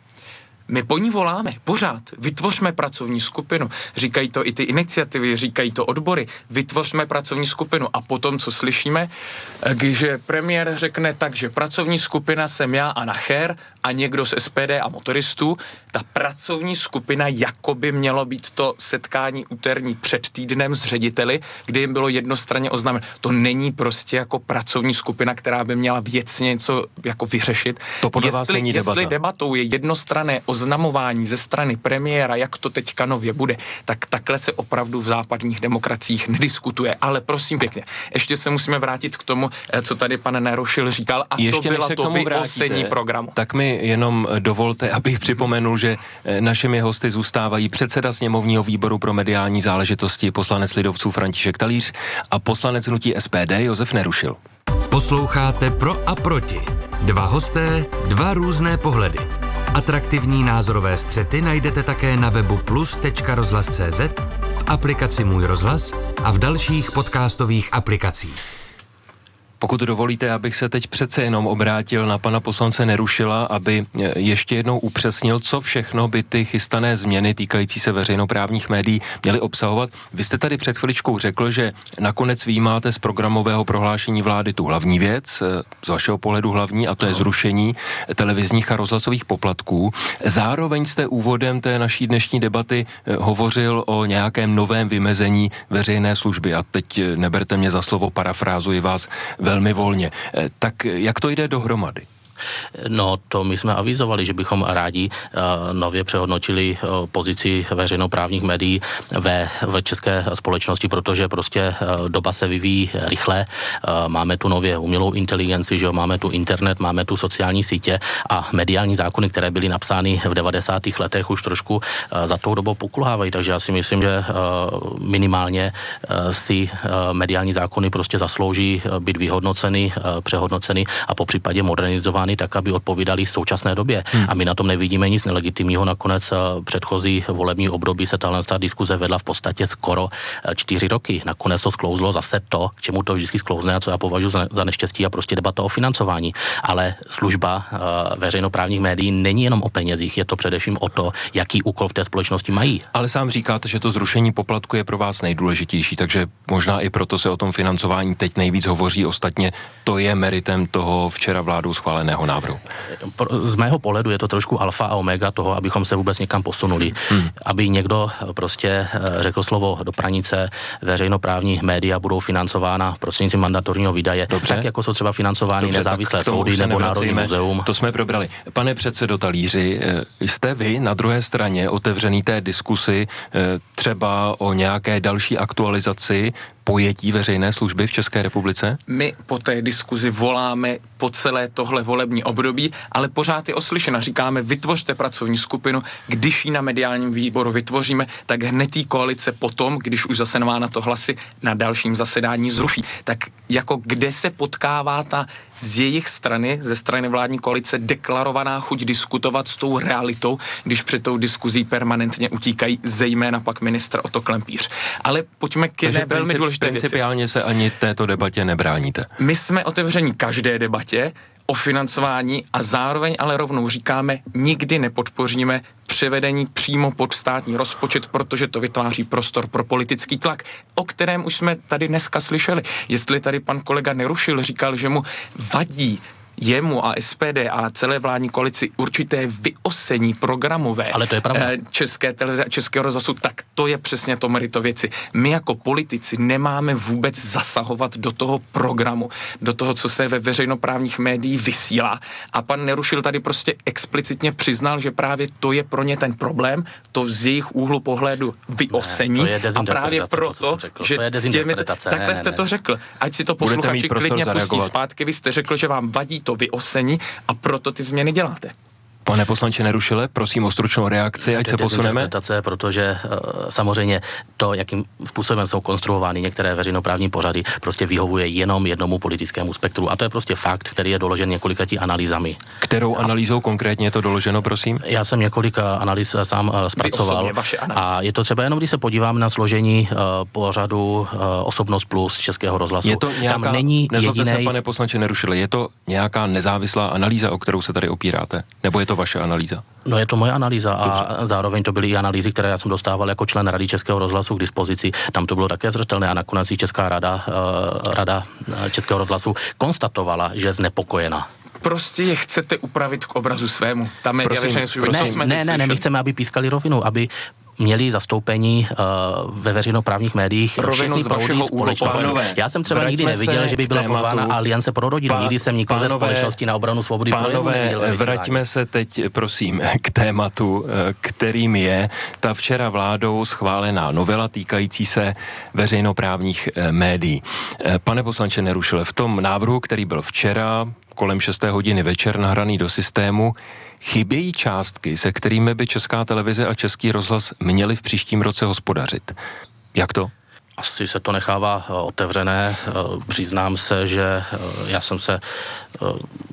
My po ní voláme, pořád. Vytvořme pracovní skupinu. Říkají to i ty iniciativy, říkají to odbory. Vytvořme pracovní skupinu. A potom, co slyšíme, když premiér řekne tak, že pracovní skupina jsem já a Nacher a někdo z S P D a motoristů, ta pracovní skupina jakoby mělo být to setkání úterní před týdnem s řediteli, kdy jim bylo jednostranně oznámeno. To není prostě jako pracovní skupina, která by měla věcně něco jako vyřešit. To podle jestli, vás není jestli debata. debatou je jednostranné oznamování ze strany premiéra, jak to teďka nově bude, tak takhle se opravdu v západních demokraciích nediskutuje. Ale prosím pěkně, ještě se musíme vrátit k tomu, co tady pan Nerušil říkal, a ještě to byla to vyosení programu. Tak mi jenom dovolte, abych připomenul, že našimi hosty zůstávají předseda sněmovního výboru pro mediální záležitosti, poslanec lidovců František Talíř a poslanec hnutí S P D Josef Nerušil. Posloucháte Pro a proti. Dva hosté, dva různé pohledy. Atraktivní názorové střety najdete také na webu plus tečka rozhlas tečka cé zet, v aplikaci Můj rozhlas a v dalších podcastových aplikacích. Pokud dovolíte, abych se teď přece jenom obrátil na pana poslance Nerušila, aby ještě jednou upřesnil, co všechno by ty chystané změny týkající se veřejnoprávních médií měly obsahovat. Vy jste tady před chviličkou řekl, že nakonec vyjímáte z programového prohlášení vlády tu hlavní věc, z vašeho pohledu hlavní, a to je zrušení televizních a rozhlasových poplatků. Zároveň jste úvodem té naší dnešní debaty hovořil o nějakém novém vymezení veřejné služby a teď neberte mě za slovo, parafrázuji vás velmi volně. Tak jak to jde dohromady? No, to my jsme avizovali, že bychom rádi uh, nově přehodnotili uh, pozici veřejnoprávních médií ve, ve české společnosti, protože prostě uh, doba se vyvíjí rychle. Uh, máme tu nově umělou inteligenci, že jo, máme tu internet, máme tu sociální sítě a mediální zákony, které byly napsány v devadesátých letech, už trošku uh, za tou dobou pokulhávají, takže já si myslím, že uh, minimálně uh, si uh, mediální zákony prostě zaslouží uh, být vyhodnoceny, uh, přehodnoceny a popřípadě modernizovány tak, aby odpovídali v současné době. Hmm. A my na tom nevidíme nic nelegitimního. Nakonec předchozí volební období se tahle diskuze vedla v podstatě skoro čtyři roky. Nakonec to sklouzlo zase to, k čemu to vždycky sklouzne a co já považuji za, za neštěstí a prostě debata o financování. Ale služba uh, veřejnoprávních médií není jenom o penězích, je to především o to, jaký úkol v té společnosti mají. Ale sám říkáte, že to zrušení poplatku je pro vás nejdůležitější, takže možná i proto se o tom financování teď nejvíc hovoří. Ostatně to je meritem toho včera vládou schváleného návrhu. Z mého pohledu je to trošku alfa a omega toho, abychom se vůbec někam posunuli. Hmm. Aby někdo prostě řekl slovo do pranice, veřejnoprávní média budou financována prostřednictvím mandatorního výdaje, Dobře. tak jako jsou třeba financovány Dobře, nezávislé soudy nebo Národní muzeum. To jsme probrali. Pane předsedo Talíři, jste vy na druhé straně otevřený té diskusi třeba o nějaké další aktualizaci pojetí veřejné služby v České republice? My po té diskuzi voláme po celé tohle volební období, ale pořád je oslyšena. Říkáme, vytvořte pracovní skupinu, když ji na mediálním výboru vytvoříme, tak hned jí koalice potom, když už zase nemá na to hlasy, na dalším zasedání zruší. Tak jako kde se potkává ta z jejich strany, ze strany vládní koalice, deklarovaná chuť diskutovat s tou realitou, když před tou diskuzí permanentně utíkají zejména pak ministr Otto Klempíř. Ale pojďme k jedné velmi důležité věci. Principiálně se ani této debatě nebráníte. My jsme otevření každé debatě o financování a zároveň ale rovnou říkáme, nikdy nepodpoříme převedení přímo pod státní rozpočet, protože to vytváří prostor pro politický tlak, o kterém už jsme tady dneska slyšeli. Jestli tady pan kolega Nerušil říkal, že mu vadí jemu a S P D a celé vládní koalici určité vyosení programové Ale to je pravda. České televize a Českého rozhlasu, tak to je přesně to meritum věci. My jako politici nemáme vůbec zasahovat do toho programu, do toho, co se ve veřejnoprávních médiích vysílá. A pan Nerušil tady prostě explicitně přiznal, že právě to je pro ně ten problém, to z jejich úhlu pohledu vyosení. Ne, a právě proto, že s těmi, takhle ne, ne, jste ne. to řekl. Ať si to posluchači klidně pustí zpátky, vy jste řekl, že vám vadí to vyosení a proto ty změny děláte. Pane poslanče Nerušile, prosím o stručnou reakci, ať se posuneme. Protože uh, samozřejmě to, jakým způsobem jsou konstruovány některé veřejnoprávní pořady, prostě vyhovuje jenom jednomu politickému spektru. A to je prostě fakt, který je doložen několikati analýzami. Kterou analýzou konkrétně je to doloženo, prosím? Já jsem několik analýz sám uh, zpracoval. A je to třeba jenom, když se podívám na složení uh, pořadu uh, Osobnost plus Českého rozhlasu. Je to nějaká, tam není nezlobte jedinej... se, pane poslanče Nerušile, je to nějaká nezávislá analýza, o kterou se tady opíráte? Nebo je to vaše analýza? No je to moje analýza a zároveň to byly i analýzy, které já jsem dostával jako člen Rady Českého rozhlasu k dispozici. Tam to bylo také zřetelné a nakonec i Česká rada, uh, rada Českého rozhlasu konstatovala, že je znepokojena. Prostě je chcete upravit k obrazu svému. Tam je veřejné služby. Ne, ne, ne, ne, my chceme, aby pískali rovinu, aby měli zastoupení uh, ve veřejnoprávních médiích všechny proudy společnosti. Já jsem třeba nikdy neviděl, že by byla pozvána Aliance pro rodinu. Pá, nikdy jsem nikoho ze společnosti na obranu svobody projevu neviděl. Vraťme se teď, prosím, k tématu, kterým je ta včera vládou schválená novela týkající se veřejnoprávních médií. Pane poslanče Nerušile, v tom návrhu, který byl včera kolem šesté hodiny večer nahraný do systému, chybějí částky, se kterými by Česká televize a Český rozhlas měli v příštím roce hospodařit. Jak to? Asi se to nechává otevřené. Přiznám se, že já jsem se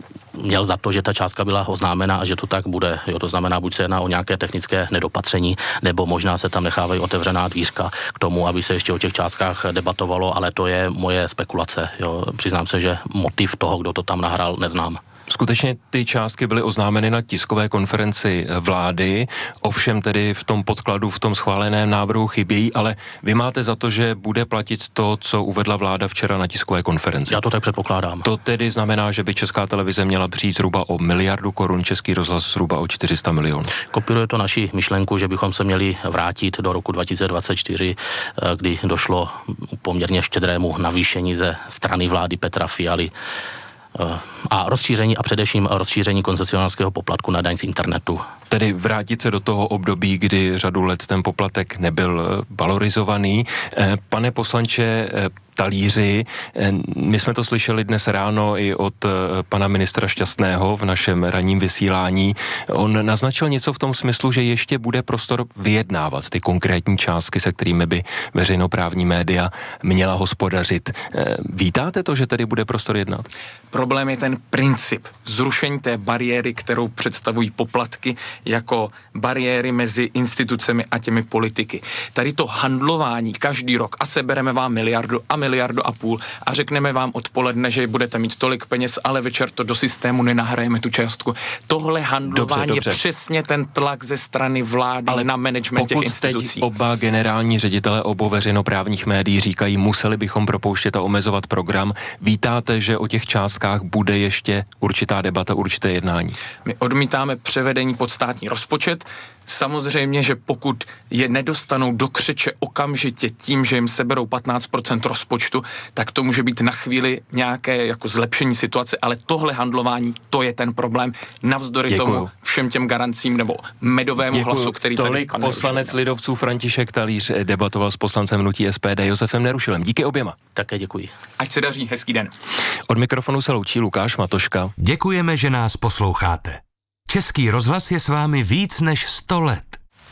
měl za to, že ta částka byla oznámena a že to tak bude. Jo, to znamená, buď se jedná o nějaké technické nedopatření, nebo možná se tam nechávají otevřená dvířka k tomu, aby se ještě o těch částkách debatovalo, ale to je moje spekulace. Jo. Přiznám se, že motiv toho, kdo to tam nahrál, neznám. Skutečně ty částky byly oznámeny na tiskové konferenci vlády, ovšem tedy v tom podkladu, v tom schváleném návrhu chybějí, ale vy máte za to, že bude platit to, co uvedla vláda včera na tiskové konferenci. Já to tak předpokládám. To tedy znamená, že by Česká televize měla přijít zhruba o miliardu korun, Český rozhlas zhruba o čtyři sta milionů. Kopíruje to naši myšlenku, že bychom se měli vrátit do roku dva tisíce dvacet čtyři, kdy došlo poměrně štědrému navýšení ze strany vlády Petra Fialy a rozšíření a především rozšíření koncesionářského poplatku na daň z internetu. Tedy vrátit se do toho období, kdy řadu let ten poplatek nebyl valorizovaný. Pane poslanče Talíři, my jsme to slyšeli dnes ráno i od pana ministra Šťastného v našem ranním vysílání. On naznačil něco v tom smyslu, že ještě bude prostor vyjednávat ty konkrétní částky, se kterými by veřejnoprávní média měla hospodařit. Vítáte to, že tedy bude prostor jednat? Problém je ten princip zrušení té bariéry, kterou představují poplatky jako bariéry mezi institucemi a těmi politiky. Tady to handlování každý rok a sebereme vám miliardu a miliardu a půl a řekneme vám odpoledne, že budete mít tolik peněz, ale večer to do systému nenahrajeme tu částku. Tohle handlování dobře, dobře. je přesně ten tlak ze strany vlády ale na management těch institucí. Pokud oba generální ředitele obou veřejnoprávních médií říkají, museli bychom propouštět a omezovat program, vítáte, že o těch částkách bude ještě určitá debata, určité jednání? My odmítáme převedení pod státní rozpočet. Samozřejmě, že pokud je nedostanou do křeče okamžitě tím, že jim seberou patnáct procent rozpočtu, tak to může být na chvíli nějaké jako zlepšení situace, ale tohle handlování, to je ten problém. Navzdory Děkuju. tomu všem těm garancím nebo medovému Děkuju. hlasu, který Tolik tady poslanec Nerušil. lidovců František Talíř debatoval s poslancem hnutí S P D Josefem Nerušilem. Díky oběma. Také děkuji. Ať se daří, hezký den. Od mikrofonu se loučí Lukáš Matoška. Děkujeme, že nás posloucháte. Český rozhlas je s vámi víc než sto let.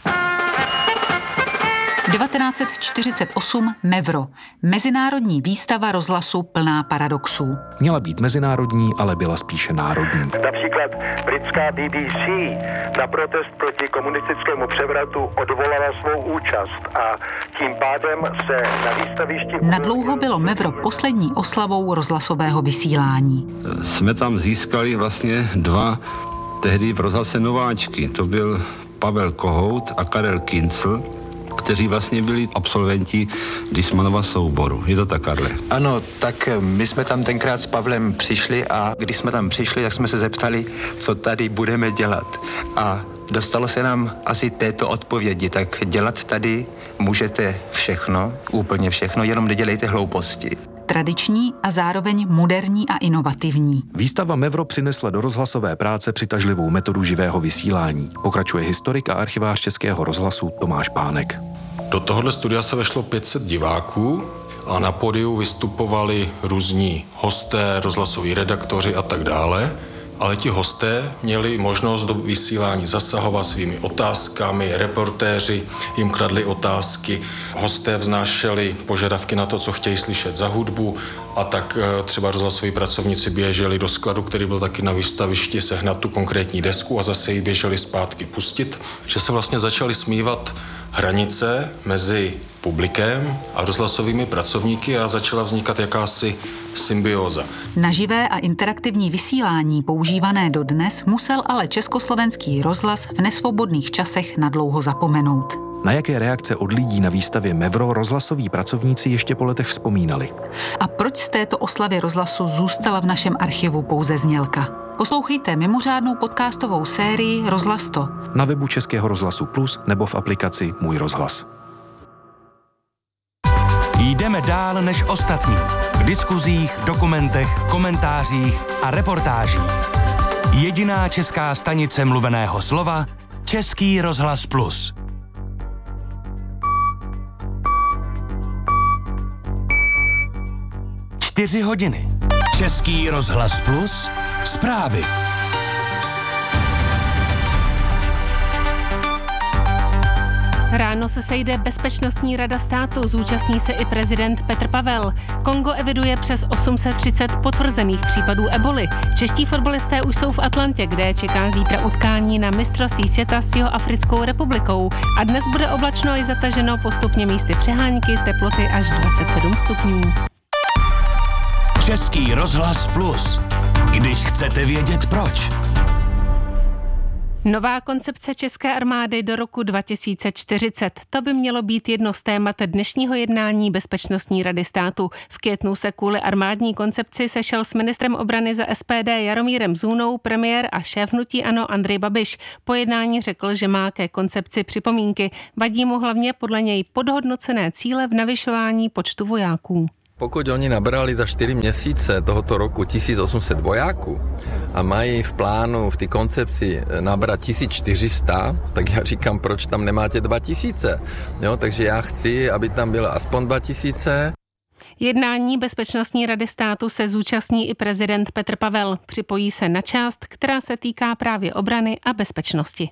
devatenáct set čtyřicet osm Mevro. Mezinárodní výstava rozhlasu plná paradoxů. Měla být mezinárodní, ale byla spíše národní. Například britská B B C na protest proti komunistickému převratu odvolala svou účast a tím pádem se na výstavišti... Nadlouho bylo Mevro poslední oslavou rozhlasového vysílání. Jsme tam získali vlastně dva tehdy v rozhlase nováčky. To byl Pavel Kohout a Karel Kincl, kteří vlastně byli absolventi Dismanova souboru. Je to tak, Karle? Ano, tak my jsme tam tenkrát s Pavlem přišli a když jsme tam přišli, tak jsme se zeptali, co tady budeme dělat. A dostalo se nám asi této odpovědi, tak dělat tady můžete všechno, úplně všechno, jenom nedělejte hlouposti. Tradiční a zároveň moderní a inovativní. Výstava Mevro přinesla do rozhlasové práce přitažlivou metodu živého vysílání. Pokračuje historik a archivář Českého rozhlasu Tomáš Pánek. Do tohohle studia se vešlo pět set diváků a na pódiu vystupovali různí hosté, rozhlasoví redaktoři a tak dále. Ale ti hosté měli možnost do vysílání zasahovat svými otázkami, reportéři jim kladli otázky, hosté vznášeli požadavky na to, co chtějí slyšet za hudbu a tak třeba rozhlasoví pracovníci běželi do skladu, který byl taky na výstavišti, sehnat tu konkrétní desku a zase ji běželi zpátky pustit. Že se vlastně začaly smívat hranice mezi publikem a rozhlasovými pracovníky a začala vznikat jakási symbióza. Na živé a interaktivní vysílání používané dodnes musel ale československý rozhlas v nesvobodných časech nadlouho zapomenout. Na jaké reakce od lidí na výstavě Mevro rozhlasoví pracovníci ještě po letech vzpomínali? A proč z této oslavy rozhlasu zůstala v našem archivu pouze znělka? Poslouchejte mimořádnou podcastovou sérii Rozhlas sto. Na webu Českého rozhlasu Plus nebo v aplikaci Můj rozhlas. Jdeme dál než ostatní. V diskuzích, dokumentech, komentářích a reportážích. Jediná česká stanice mluveného slova Český rozhlas Plus. Čtyři hodiny. Český rozhlas Plus. Zprávy. Ráno se sejde Bezpečnostní rada státu, zúčastní se i prezident Petr Pavel. Kongo eviduje přes osm set třicet potvrzených případů eboli. Čeští fotbalisté už jsou v Atlantě, kde čeká zítra utkání na mistrovství světa s Jihoafrickou republikou. A dnes bude oblačno i zataženo, postupně místy přehánky, teploty až dvacet sedm stupňů. Český rozhlas Plus. Když chcete vědět proč. Nová koncepce české armády do roku dva tisíce čtyřicet. To by mělo být jedno z témat dnešního jednání Bezpečnostní rady státu. V květnu se kvůli armádní koncepci sešel s ministrem obrany za S P D Jaromírem Zůnou premiér a šéf hnutí ANO Andrej Babiš. Po jednání řekl, že má ke koncepci připomínky. Vadí mu hlavně podle něj podhodnocené cíle v navyšování počtu vojáků. Pokud oni nabrali za čtyři měsíce tohoto roku tisíc osm set vojáků a mají v plánu, v té koncepci nabrat tisíc čtyři sta, tak já říkám, proč tam nemáte dva tisíce? Jo, takže já chci, aby tam bylo aspoň dva tisíce. Jednání Bezpečnostní rady státu se zúčastní i prezident Petr Pavel. Připojí se na část, která se týká právě obrany a bezpečnosti.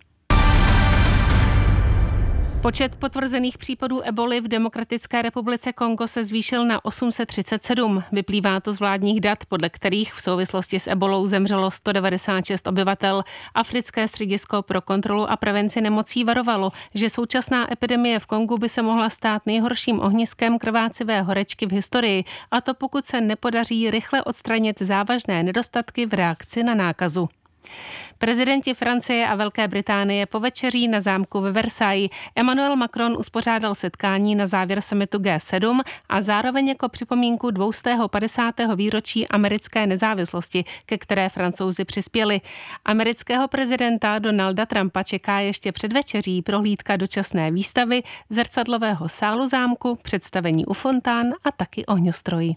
Počet potvrzených případů eboli v Demokratické republice Kongo se zvýšil na osm set třicet sedm. Vyplývá to z vládních dat, podle kterých v souvislosti s ebolou zemřelo sto devadesát šest obyvatel. Africké středisko pro kontrolu a prevenci nemocí varovalo, že současná epidemie v Kongu by se mohla stát nejhorším ohniskem krvácivé horečky v historii, a to pokud se nepodaří rychle odstranit závažné nedostatky v reakci na nákazu. Prezidenti Francie a Velké Británie povečeří na zámku ve Versailles. Emmanuel Macron uspořádal setkání na závěr summitu G sedm a zároveň jako připomínku dvě stě padesátého výročí americké nezávislosti, ke které Francouzi přispěli. Amerického prezidenta Donalda Trumpa čeká ještě před večeří prohlídka dočasné výstavy, zrcadlového sálu zámku, představení u fontán a taky ohňostroji.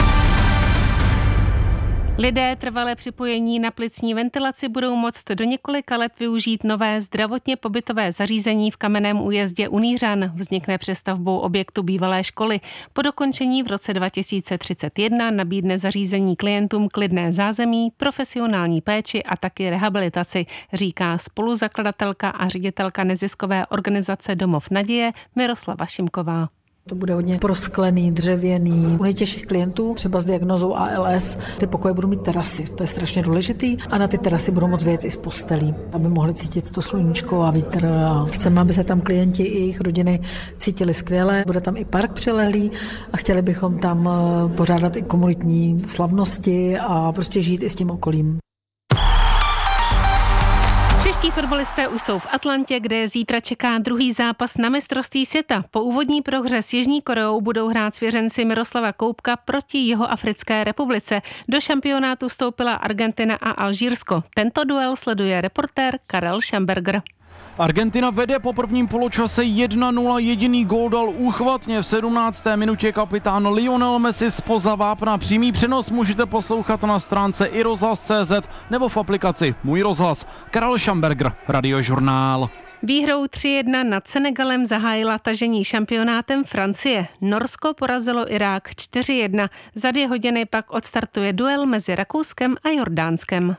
Lidé trvalé připojení na plicní ventilaci budou moct do několika let využít nové zdravotně pobytové zařízení v Kamenném Újezdě u Nýřan. Vznikne přestavbou objektu bývalé školy. Po dokončení v roce dva tisíce třicet jedna nabídne zařízení klientům klidné zázemí, profesionální péči a taky rehabilitaci, říká spoluzakladatelka a ředitelka neziskové organizace Domov naděje Miroslava Šimková. To bude hodně prosklený, dřevěný. U nejtěžších klientů, třeba s diagnózou A L S, ty pokoje budou mít terasy. To je strašně důležitý. A na ty terasy budou moct vyjet i z postelí, aby mohli cítit to sluníčko a vítr. A chceme, aby se tam klienti i jejich rodiny cítili skvěle. Bude tam i park přilehlý a chtěli bychom tam pořádat i komunitní slavnosti a prostě žít i s tím okolím. Čeští fotbalisté už jsou v Atlantě, kde zítra čeká druhý zápas na mistrovství světa. Po úvodní prohře s Jižní Koreou budou hrát svěřenci Miroslava Koupka proti Jihoafrické republice. Do šampionátu vstoupila Argentina a Alžírsko. Tento duel sleduje reportér Karel Schamberger. Argentina vede po prvním poločase jedna nula, jediný gól dal úchvatně v sedmnácté minutě kapitán Lionel Messi zpoza vápna. Přímý přenos můžete poslouchat na stránce i rozhlas tečka cé zet nebo v aplikaci Můj rozhlas. Karel Schamberger, Radiožurnál. Výhrou tři jedna nad Senegalem zahájila tažení šampionátem Francie. Norsko porazilo Irák čtyři jedna. Za dvě hodiny pak odstartuje duel mezi Rakouskem a Jordánskem.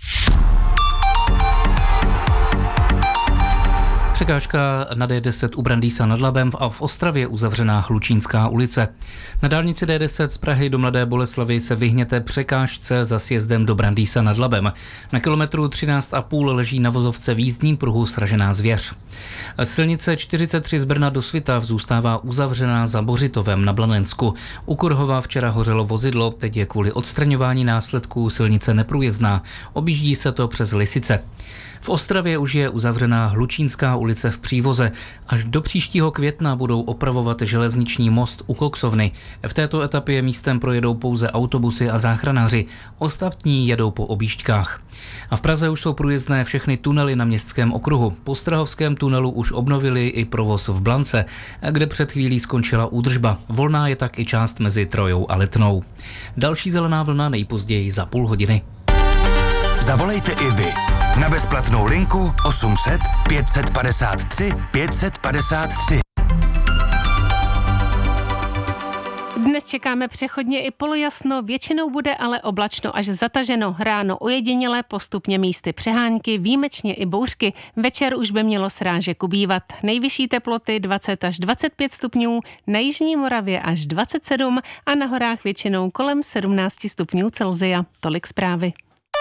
Překážka na D deset u Brandýsa nad Labem a v Ostravě uzavřená Hlučínská ulice. Na dálnici D deset z Prahy do Mladé Boleslavi se vyhněte překážce za sjezdem do Brandýsa nad Labem. Na kilometru třináct a půl leží na vozovce v jízdním pruhu sražená zvěř. Silnice čtyřicet tři z Brna do Svitav zůstává uzavřená za Bořitovem na Blanensku. U Kurhova včera hořelo vozidlo, teď je kvůli odstraňování následků silnice neprůjezdná. Objíždí se to přes Lisice. V Ostravě už je uzavřená Hlučínská ulice v Přívoze. Až do příštího května budou opravovat železniční most u Koksovny. V této etapě místem projedou pouze autobusy a záchranáři. Ostatní jedou po objížďkách. A v Praze už jsou průjezdné všechny tunely na Městském okruhu. Po Strahovském tunelu už obnovili i provoz v Blance, kde před chvílí skončila údržba. Volná je tak i část mezi Trojou a Letnou. Další zelená vlna nejpozději za půl hodiny. Zavolejte i vy na bezplatnou linku osm set pět set padesát tři pět set padesát tři. Dnes čekáme přechodně i polojasno, většinou bude ale oblačno až zataženo. Ráno ojediněle, postupně místy přehánky, výjimečně i bouřky. Večer už by mělo srážek ubývat. Nejvyšší teploty dvacet až dvacet pět stupňů, na jižní Moravě až dvacet sedm a na horách většinou kolem sedmnáct stupňů Celsia. Tolik zprávy.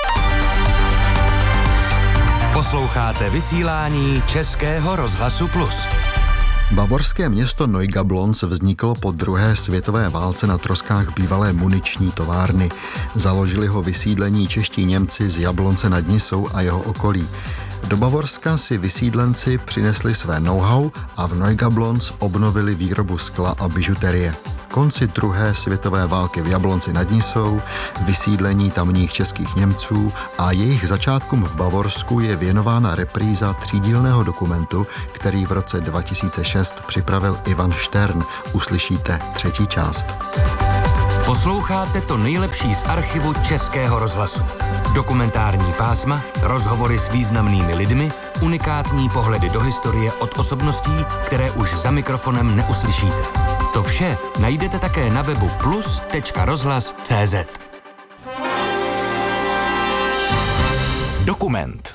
Posloucháte vysílání Českého rozhlasu Plus. Bavorské město Neugablonz vzniklo po druhé světové válce na troskách bývalé muniční továrny. Založili ho vysídlení čeští Němci z Jablonce nad Nisou a jeho okolí. Do Bavorska si vysídlenci přinesli své know-how a v Neugablonz obnovili výrobu skla a bižuterie. Konci druhé světové války v Jablonci nad Nisou, vysídlení tamních českých Němců a jejich začátkům v Bavorsku je věnována repríza třídílného dokumentu, který v roce dva tisíce šest připravil Ivan Štern. Uslyšíte třetí část. Posloucháte to nejlepší z archivu Českého rozhlasu. Dokumentární pásma, rozhovory s významnými lidmi, unikátní pohledy do historie od osobností, které už za mikrofonem neuslyšíte. To vše najdete také na webu plus tečka rozhlas tečka cé zet. Dokument.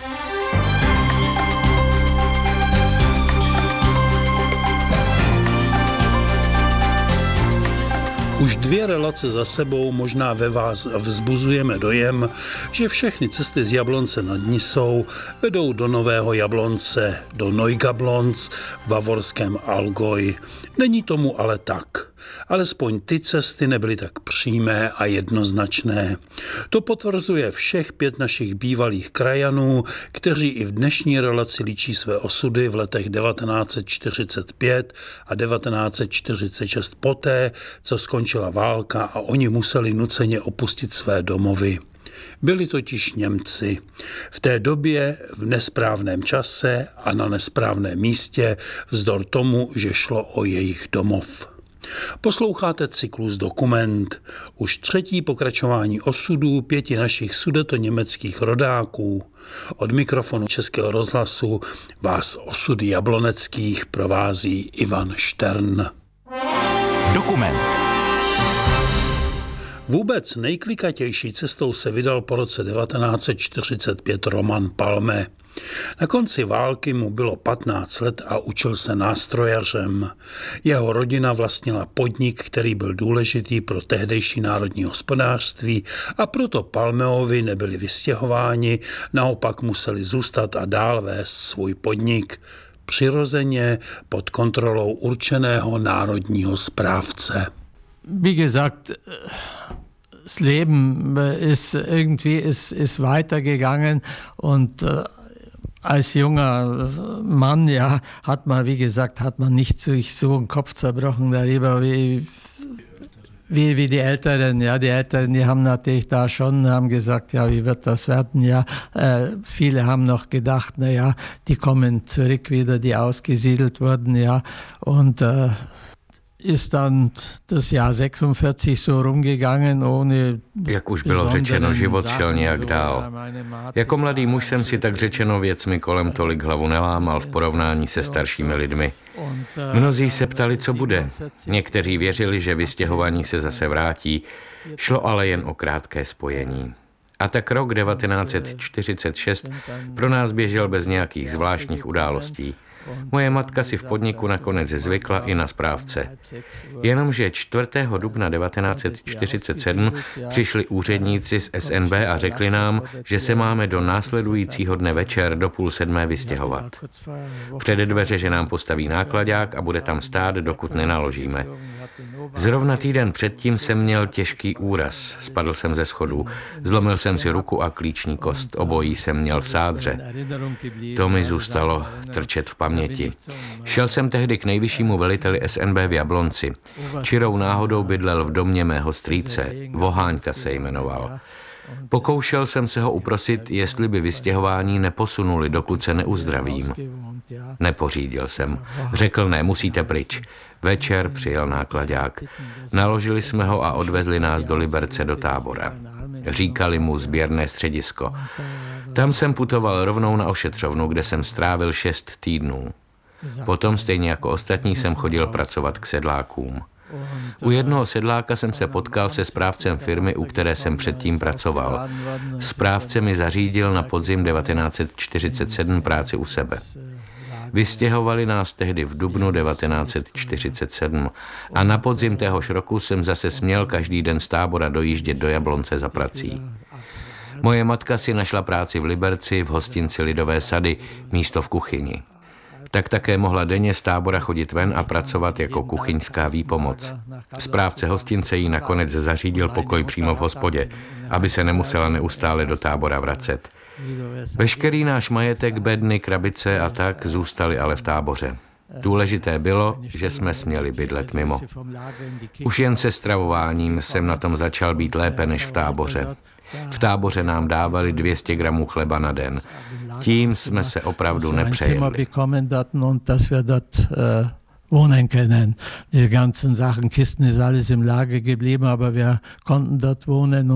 Už dvě relace za sebou možná ve vás vzbuzujeme dojem, že všechny cesty z Jablonce nad Nisou vedou do Nového Jablonce, do Neugablonz v bavorském Allgäu. Není tomu ale tak. Alespoň ty cesty nebyly tak přímé a jednoznačné. To potvrzuje všech pět našich bývalých krajanů, kteří i v dnešní relaci líčí své osudy v letech devatenáct set čtyřicet pět a devatenáct set čtyřicet šest poté, co skončila válka a oni museli nuceně opustit své domovy. Byli totiž Němci. V té době v nesprávném čase a na nesprávném místě vzdor tomu, že šlo o jejich domov. Posloucháte cyklus Dokument, už třetí pokračování osudů pěti našich sudetoněmeckých rodáků. Od mikrofonu Českého rozhlasu vás osudy jabloneckých provází Ivan Štern. Dokument. Vůbec nejklikatější cestou se vydal po roce devatenáct set čtyřicet pět Roman Palme. Na konci války mu bylo patnáct let a učil se nástrojařem. Jeho rodina vlastnila podnik, který byl důležitý pro tehdejší národní hospodářství a proto Palmeovi nebyli vystěhováni, naopak museli zůstat a dál vést svůj podnik. Přirozeně pod kontrolou určeného národního správce. Wie gesagt, das Leben ist irgendwie ist, ist weitergegangen und als junger Mann, ja, hat man, wie gesagt, hat man nicht sich so den Kopf zerbrochen darüber, wie, wie, wie die Älteren. Ja, die Älteren, die haben natürlich da schon, haben gesagt, ja, wie wird das werden? Ja, äh, viele haben noch gedacht, na ja, die kommen zurück wieder, die ausgesiedelt wurden, ja, und äh, ist dann das Jahr sechsundvierzig so rumgegangen, ohne. Jak už bylo řečeno, život šel nějak dál. Jako mladý muž jsem si tak řečeno věcmi kolem tolik hlavu nelámal v porovnání se staršími lidmi. Mnozí se ptali, co bude. Někteří věřili, že vystěhovaní se zase vrátí. Šlo ale jen o krátké spojení. A tak rok devatenáct set čtyřicet šest pro nás běžel bez nějakých zvláštních událostí. Moje matka si v podniku nakonec zvykla i na správce. Jenomže čtvrtého dubna devatenáct set čtyřicet sedm přišli úředníci z S N B a řekli nám, že se máme do následujícího dne večer do půl sedmé vystěhovat. Před dveře, že nám postaví náklaďák a bude tam stát, dokud nenaložíme. Zrovna týden předtím jsem měl těžký úraz. Spadl jsem ze schodů. Zlomil jsem si ruku a klíční kost. Obojí jsem měl v sádře. To mi zůstalo trčet v paměti. Šel jsem tehdy k nejvyššímu veliteli S N B v Jablonci. Čirou náhodou bydlel v domě mého strýce. Voháňka se jmenoval. Pokoušel jsem se ho uprosit, jestli by vystěhování neposunuli, dokud se neuzdravím. Nepořídil jsem. Řekl, ne, musíte pryč. Večer přijel náklaďák. Naložili jsme ho a odvezli nás do Liberce do tábora. Říkali mu sběrné středisko. Tam jsem putoval rovnou na ošetřovnu, kde jsem strávil šest týdnů. Potom, stejně jako ostatní, jsem chodil pracovat k sedlákům. U jednoho sedláka jsem se potkal se správcem firmy, u které jsem předtím pracoval. Správce mi zařídil na podzim devatenáct set čtyřicet sedm práci u sebe. Vystěhovali nás tehdy v dubnu devatenáct set čtyřicet sedm a na podzim téhož roku jsem zase směl každý den z Tábora dojíždět do Jablonce za prací. Moje matka si našla práci v Liberci v hostinci Lidové sady, místo v kuchyni. Tak také mohla denně z Tábora chodit ven a pracovat jako kuchyňská výpomoc. Správce hostince jí nakonec zařídil pokoj přímo v hospodě, aby se nemusela neustále do Tábora vracet. Veškerý náš majetek, bedny, krabice a tak zůstali ale v Táboře. Důležité bylo, že jsme směli bydlet mimo. Už jen se stravováním jsem na tom začal být lépe než v Táboře. V Táboře nám dávali dvě stě gramů chleba na den. Tím jsme se opravdu nepřejeli. Wohnen können. Die ganzen Sachen, Kisten ist alles im Lager geblieben, aber wir konnten dort wohnen.